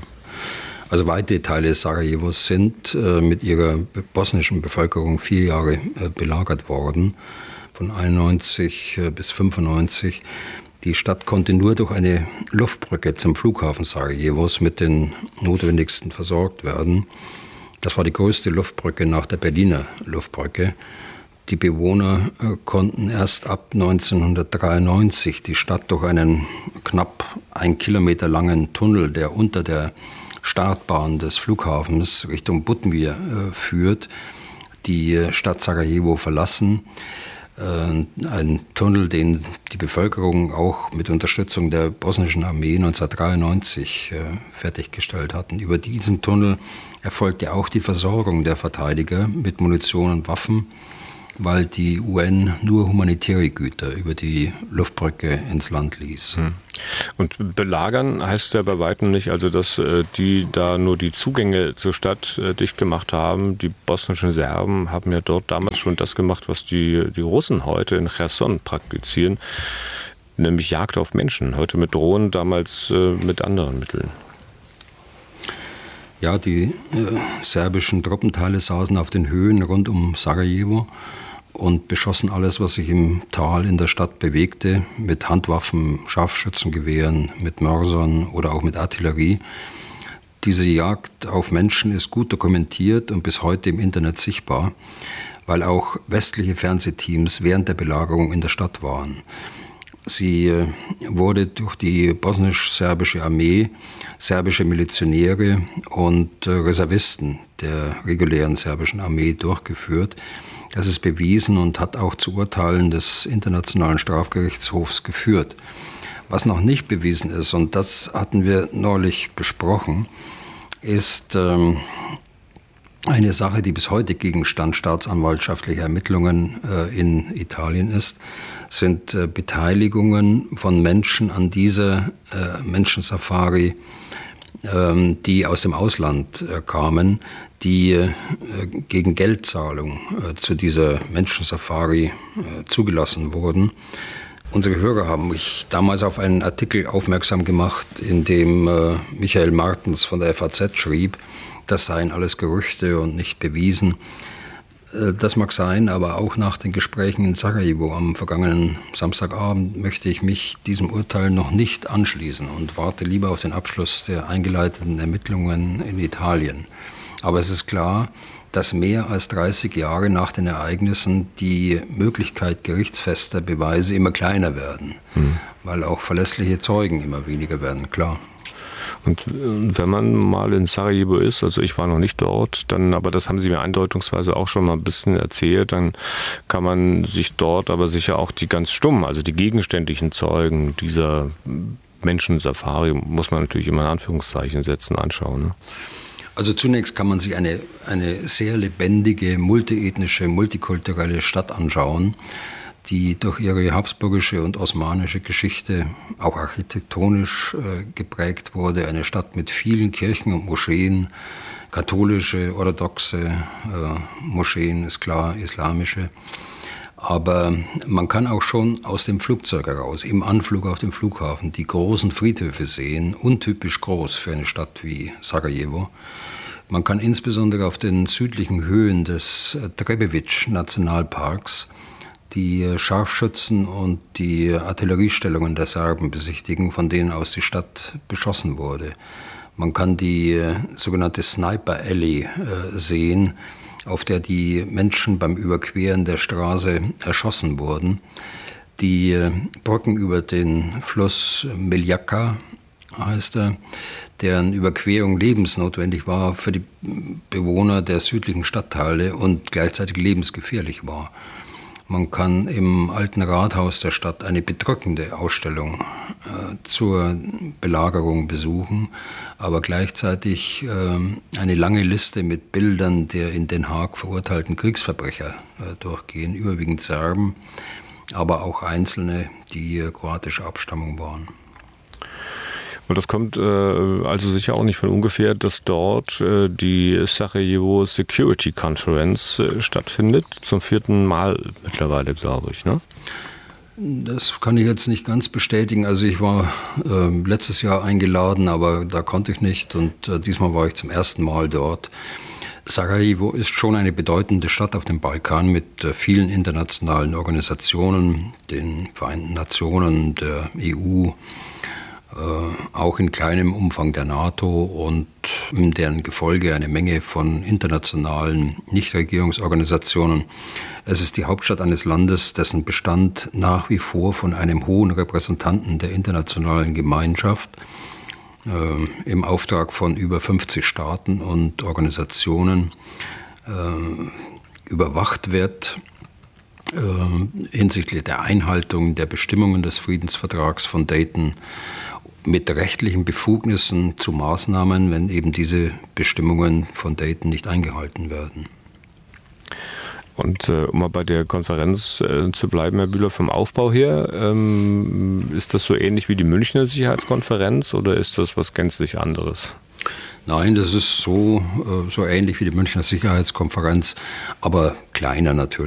Also weite Teile Sarajevos sind mit ihrer bosnischen Bevölkerung 4 Jahre belagert worden, von 91 bis 95. Die Stadt konnte nur durch eine Luftbrücke zum Flughafen Sarajevos mit den Notwendigsten versorgt werden. Das war die größte Luftbrücke nach der Berliner Luftbrücke. Die Bewohner konnten erst ab 1993 die Stadt durch einen knapp 1 Kilometer langen Tunnel, der unter der Startbahn des Flughafens Richtung Butmir führt, die Stadt Sarajevo verlassen. Ein Tunnel, den die Bevölkerung auch mit Unterstützung der bosnischen Armee 1993 fertiggestellt hatten. Über diesen Tunnel erfolgte auch die Versorgung der Verteidiger mit Munition und Waffen, weil die UN nur humanitäre Güter über die Luftbrücke ins Land ließ. Und belagern heißt ja bei weitem nicht, also dass die da nur die Zugänge zur Stadt dicht gemacht haben. Die bosnischen Serben haben ja dort damals schon das gemacht, was die Russen heute in Cherson praktizieren, nämlich Jagd auf Menschen. Heute mit Drohnen, damals mit anderen Mitteln. Ja, die serbischen Truppenteile saßen auf den Höhen rund um Sarajevo und beschossen alles, was sich im Tal in der Stadt bewegte, mit Handwaffen, Scharfschützengewehren, mit Mörsern oder auch mit Artillerie. Diese Jagd auf Menschen ist gut dokumentiert und bis heute im Internet sichtbar, weil auch westliche Fernsehteams während der Belagerung in der Stadt waren. Sie wurde durch die bosnisch-serbische Armee, serbische Milizionäre und Reservisten der regulären serbischen Armee durchgeführt. Das ist bewiesen und hat auch zu Urteilen des Internationalen Strafgerichtshofs geführt. Was noch nicht bewiesen ist, und das hatten wir neulich besprochen, ist eine Sache, die bis heute Gegenstand staatsanwaltschaftlicher Ermittlungen in Italien ist, sind Beteiligungen von Menschen an dieser Menschensafari, die aus dem Ausland kamen, die gegen Geldzahlung zu dieser Menschensafari zugelassen wurden. Unsere Hörer haben mich damals auf einen Artikel aufmerksam gemacht, in dem Michael Martens von der FAZ schrieb, das seien alles Gerüchte und nicht bewiesen. Das mag sein, aber auch nach den Gesprächen in Sarajevo am vergangenen Samstagabend möchte ich mich diesem Urteil noch nicht anschließen und warte lieber auf den Abschluss der eingeleiteten Ermittlungen in Italien. Aber es ist klar, dass mehr als 30 Jahre nach den Ereignissen die Möglichkeit gerichtsfester Beweise immer kleiner werden, weil auch verlässliche Zeugen immer weniger werden, klar. Und wenn man mal in Sarajevo ist, also ich war noch nicht dort, dann, aber das haben Sie mir andeutungsweise auch schon mal ein bisschen erzählt, dann kann man sich dort aber sicher auch die ganz stummen, also die gegenständlichen Zeugen dieser Menschensafari, muss man natürlich immer in Anführungszeichen setzen, anschauen. Ne? Also zunächst kann man sich eine sehr lebendige, multiethnische, multikulturelle Stadt anschauen, die durch ihre habsburgische und osmanische Geschichte auch architektonisch geprägt wurde. Eine Stadt mit vielen Kirchen und Moscheen, katholische, orthodoxe Moscheen, ist klar, islamische. Aber man kann auch schon aus dem Flugzeug heraus, im Anflug auf dem Flughafen, die großen Friedhöfe sehen, untypisch groß für eine Stadt wie Sarajevo. Man kann insbesondere auf den südlichen Höhen des Trebević-Nationalparks die Scharfschützen und die Artilleriestellungen der Serben besichtigen, von denen aus die Stadt beschossen wurde. Man kann die sogenannte Sniper Alley sehen, auf der die Menschen beim Überqueren der Straße erschossen wurden. Die Brücken über den Fluss Miljacka, heißt er, deren Überquerung lebensnotwendig war für die Bewohner der südlichen Stadtteile und gleichzeitig lebensgefährlich war. Man kann im alten Rathaus der Stadt eine bedrückende Ausstellung zur Belagerung besuchen, aber gleichzeitig eine lange Liste mit Bildern der in Den Haag verurteilten Kriegsverbrecher durchgehen, überwiegend Serben, aber auch Einzelne, die kroatischer Abstammung waren. Und das kommt also sicher auch nicht von ungefähr, dass dort die Sarajevo Security Conference stattfindet, zum 4. Mal mittlerweile, glaube ich, ne? Das kann ich jetzt nicht ganz bestätigen. Also ich war letztes Jahr eingeladen, aber da konnte ich nicht und diesmal war ich zum ersten Mal dort. Sarajevo ist schon eine bedeutende Stadt auf dem Balkan mit vielen internationalen Organisationen, den Vereinten Nationen, der EU, auch in kleinem Umfang der NATO und in deren Gefolge eine Menge von internationalen Nichtregierungsorganisationen. Es ist die Hauptstadt eines Landes, dessen Bestand nach wie vor von einem hohen Repräsentanten der internationalen Gemeinschaft im Auftrag von über 50 Staaten und Organisationen überwacht wird, hinsichtlich der Einhaltung der Bestimmungen des Friedensvertrags von Dayton mit rechtlichen Befugnissen zu Maßnahmen, wenn eben diese Bestimmungen von Dayton nicht eingehalten werden. Und um mal bei der Konferenz zu bleiben, Herr Bühler, vom Aufbau her, ist das so ähnlich wie die Münchner Sicherheitskonferenz oder ist das was gänzlich anderes? Nein, das ist so ähnlich wie die Münchner Sicherheitskonferenz, aber kleiner natürlich.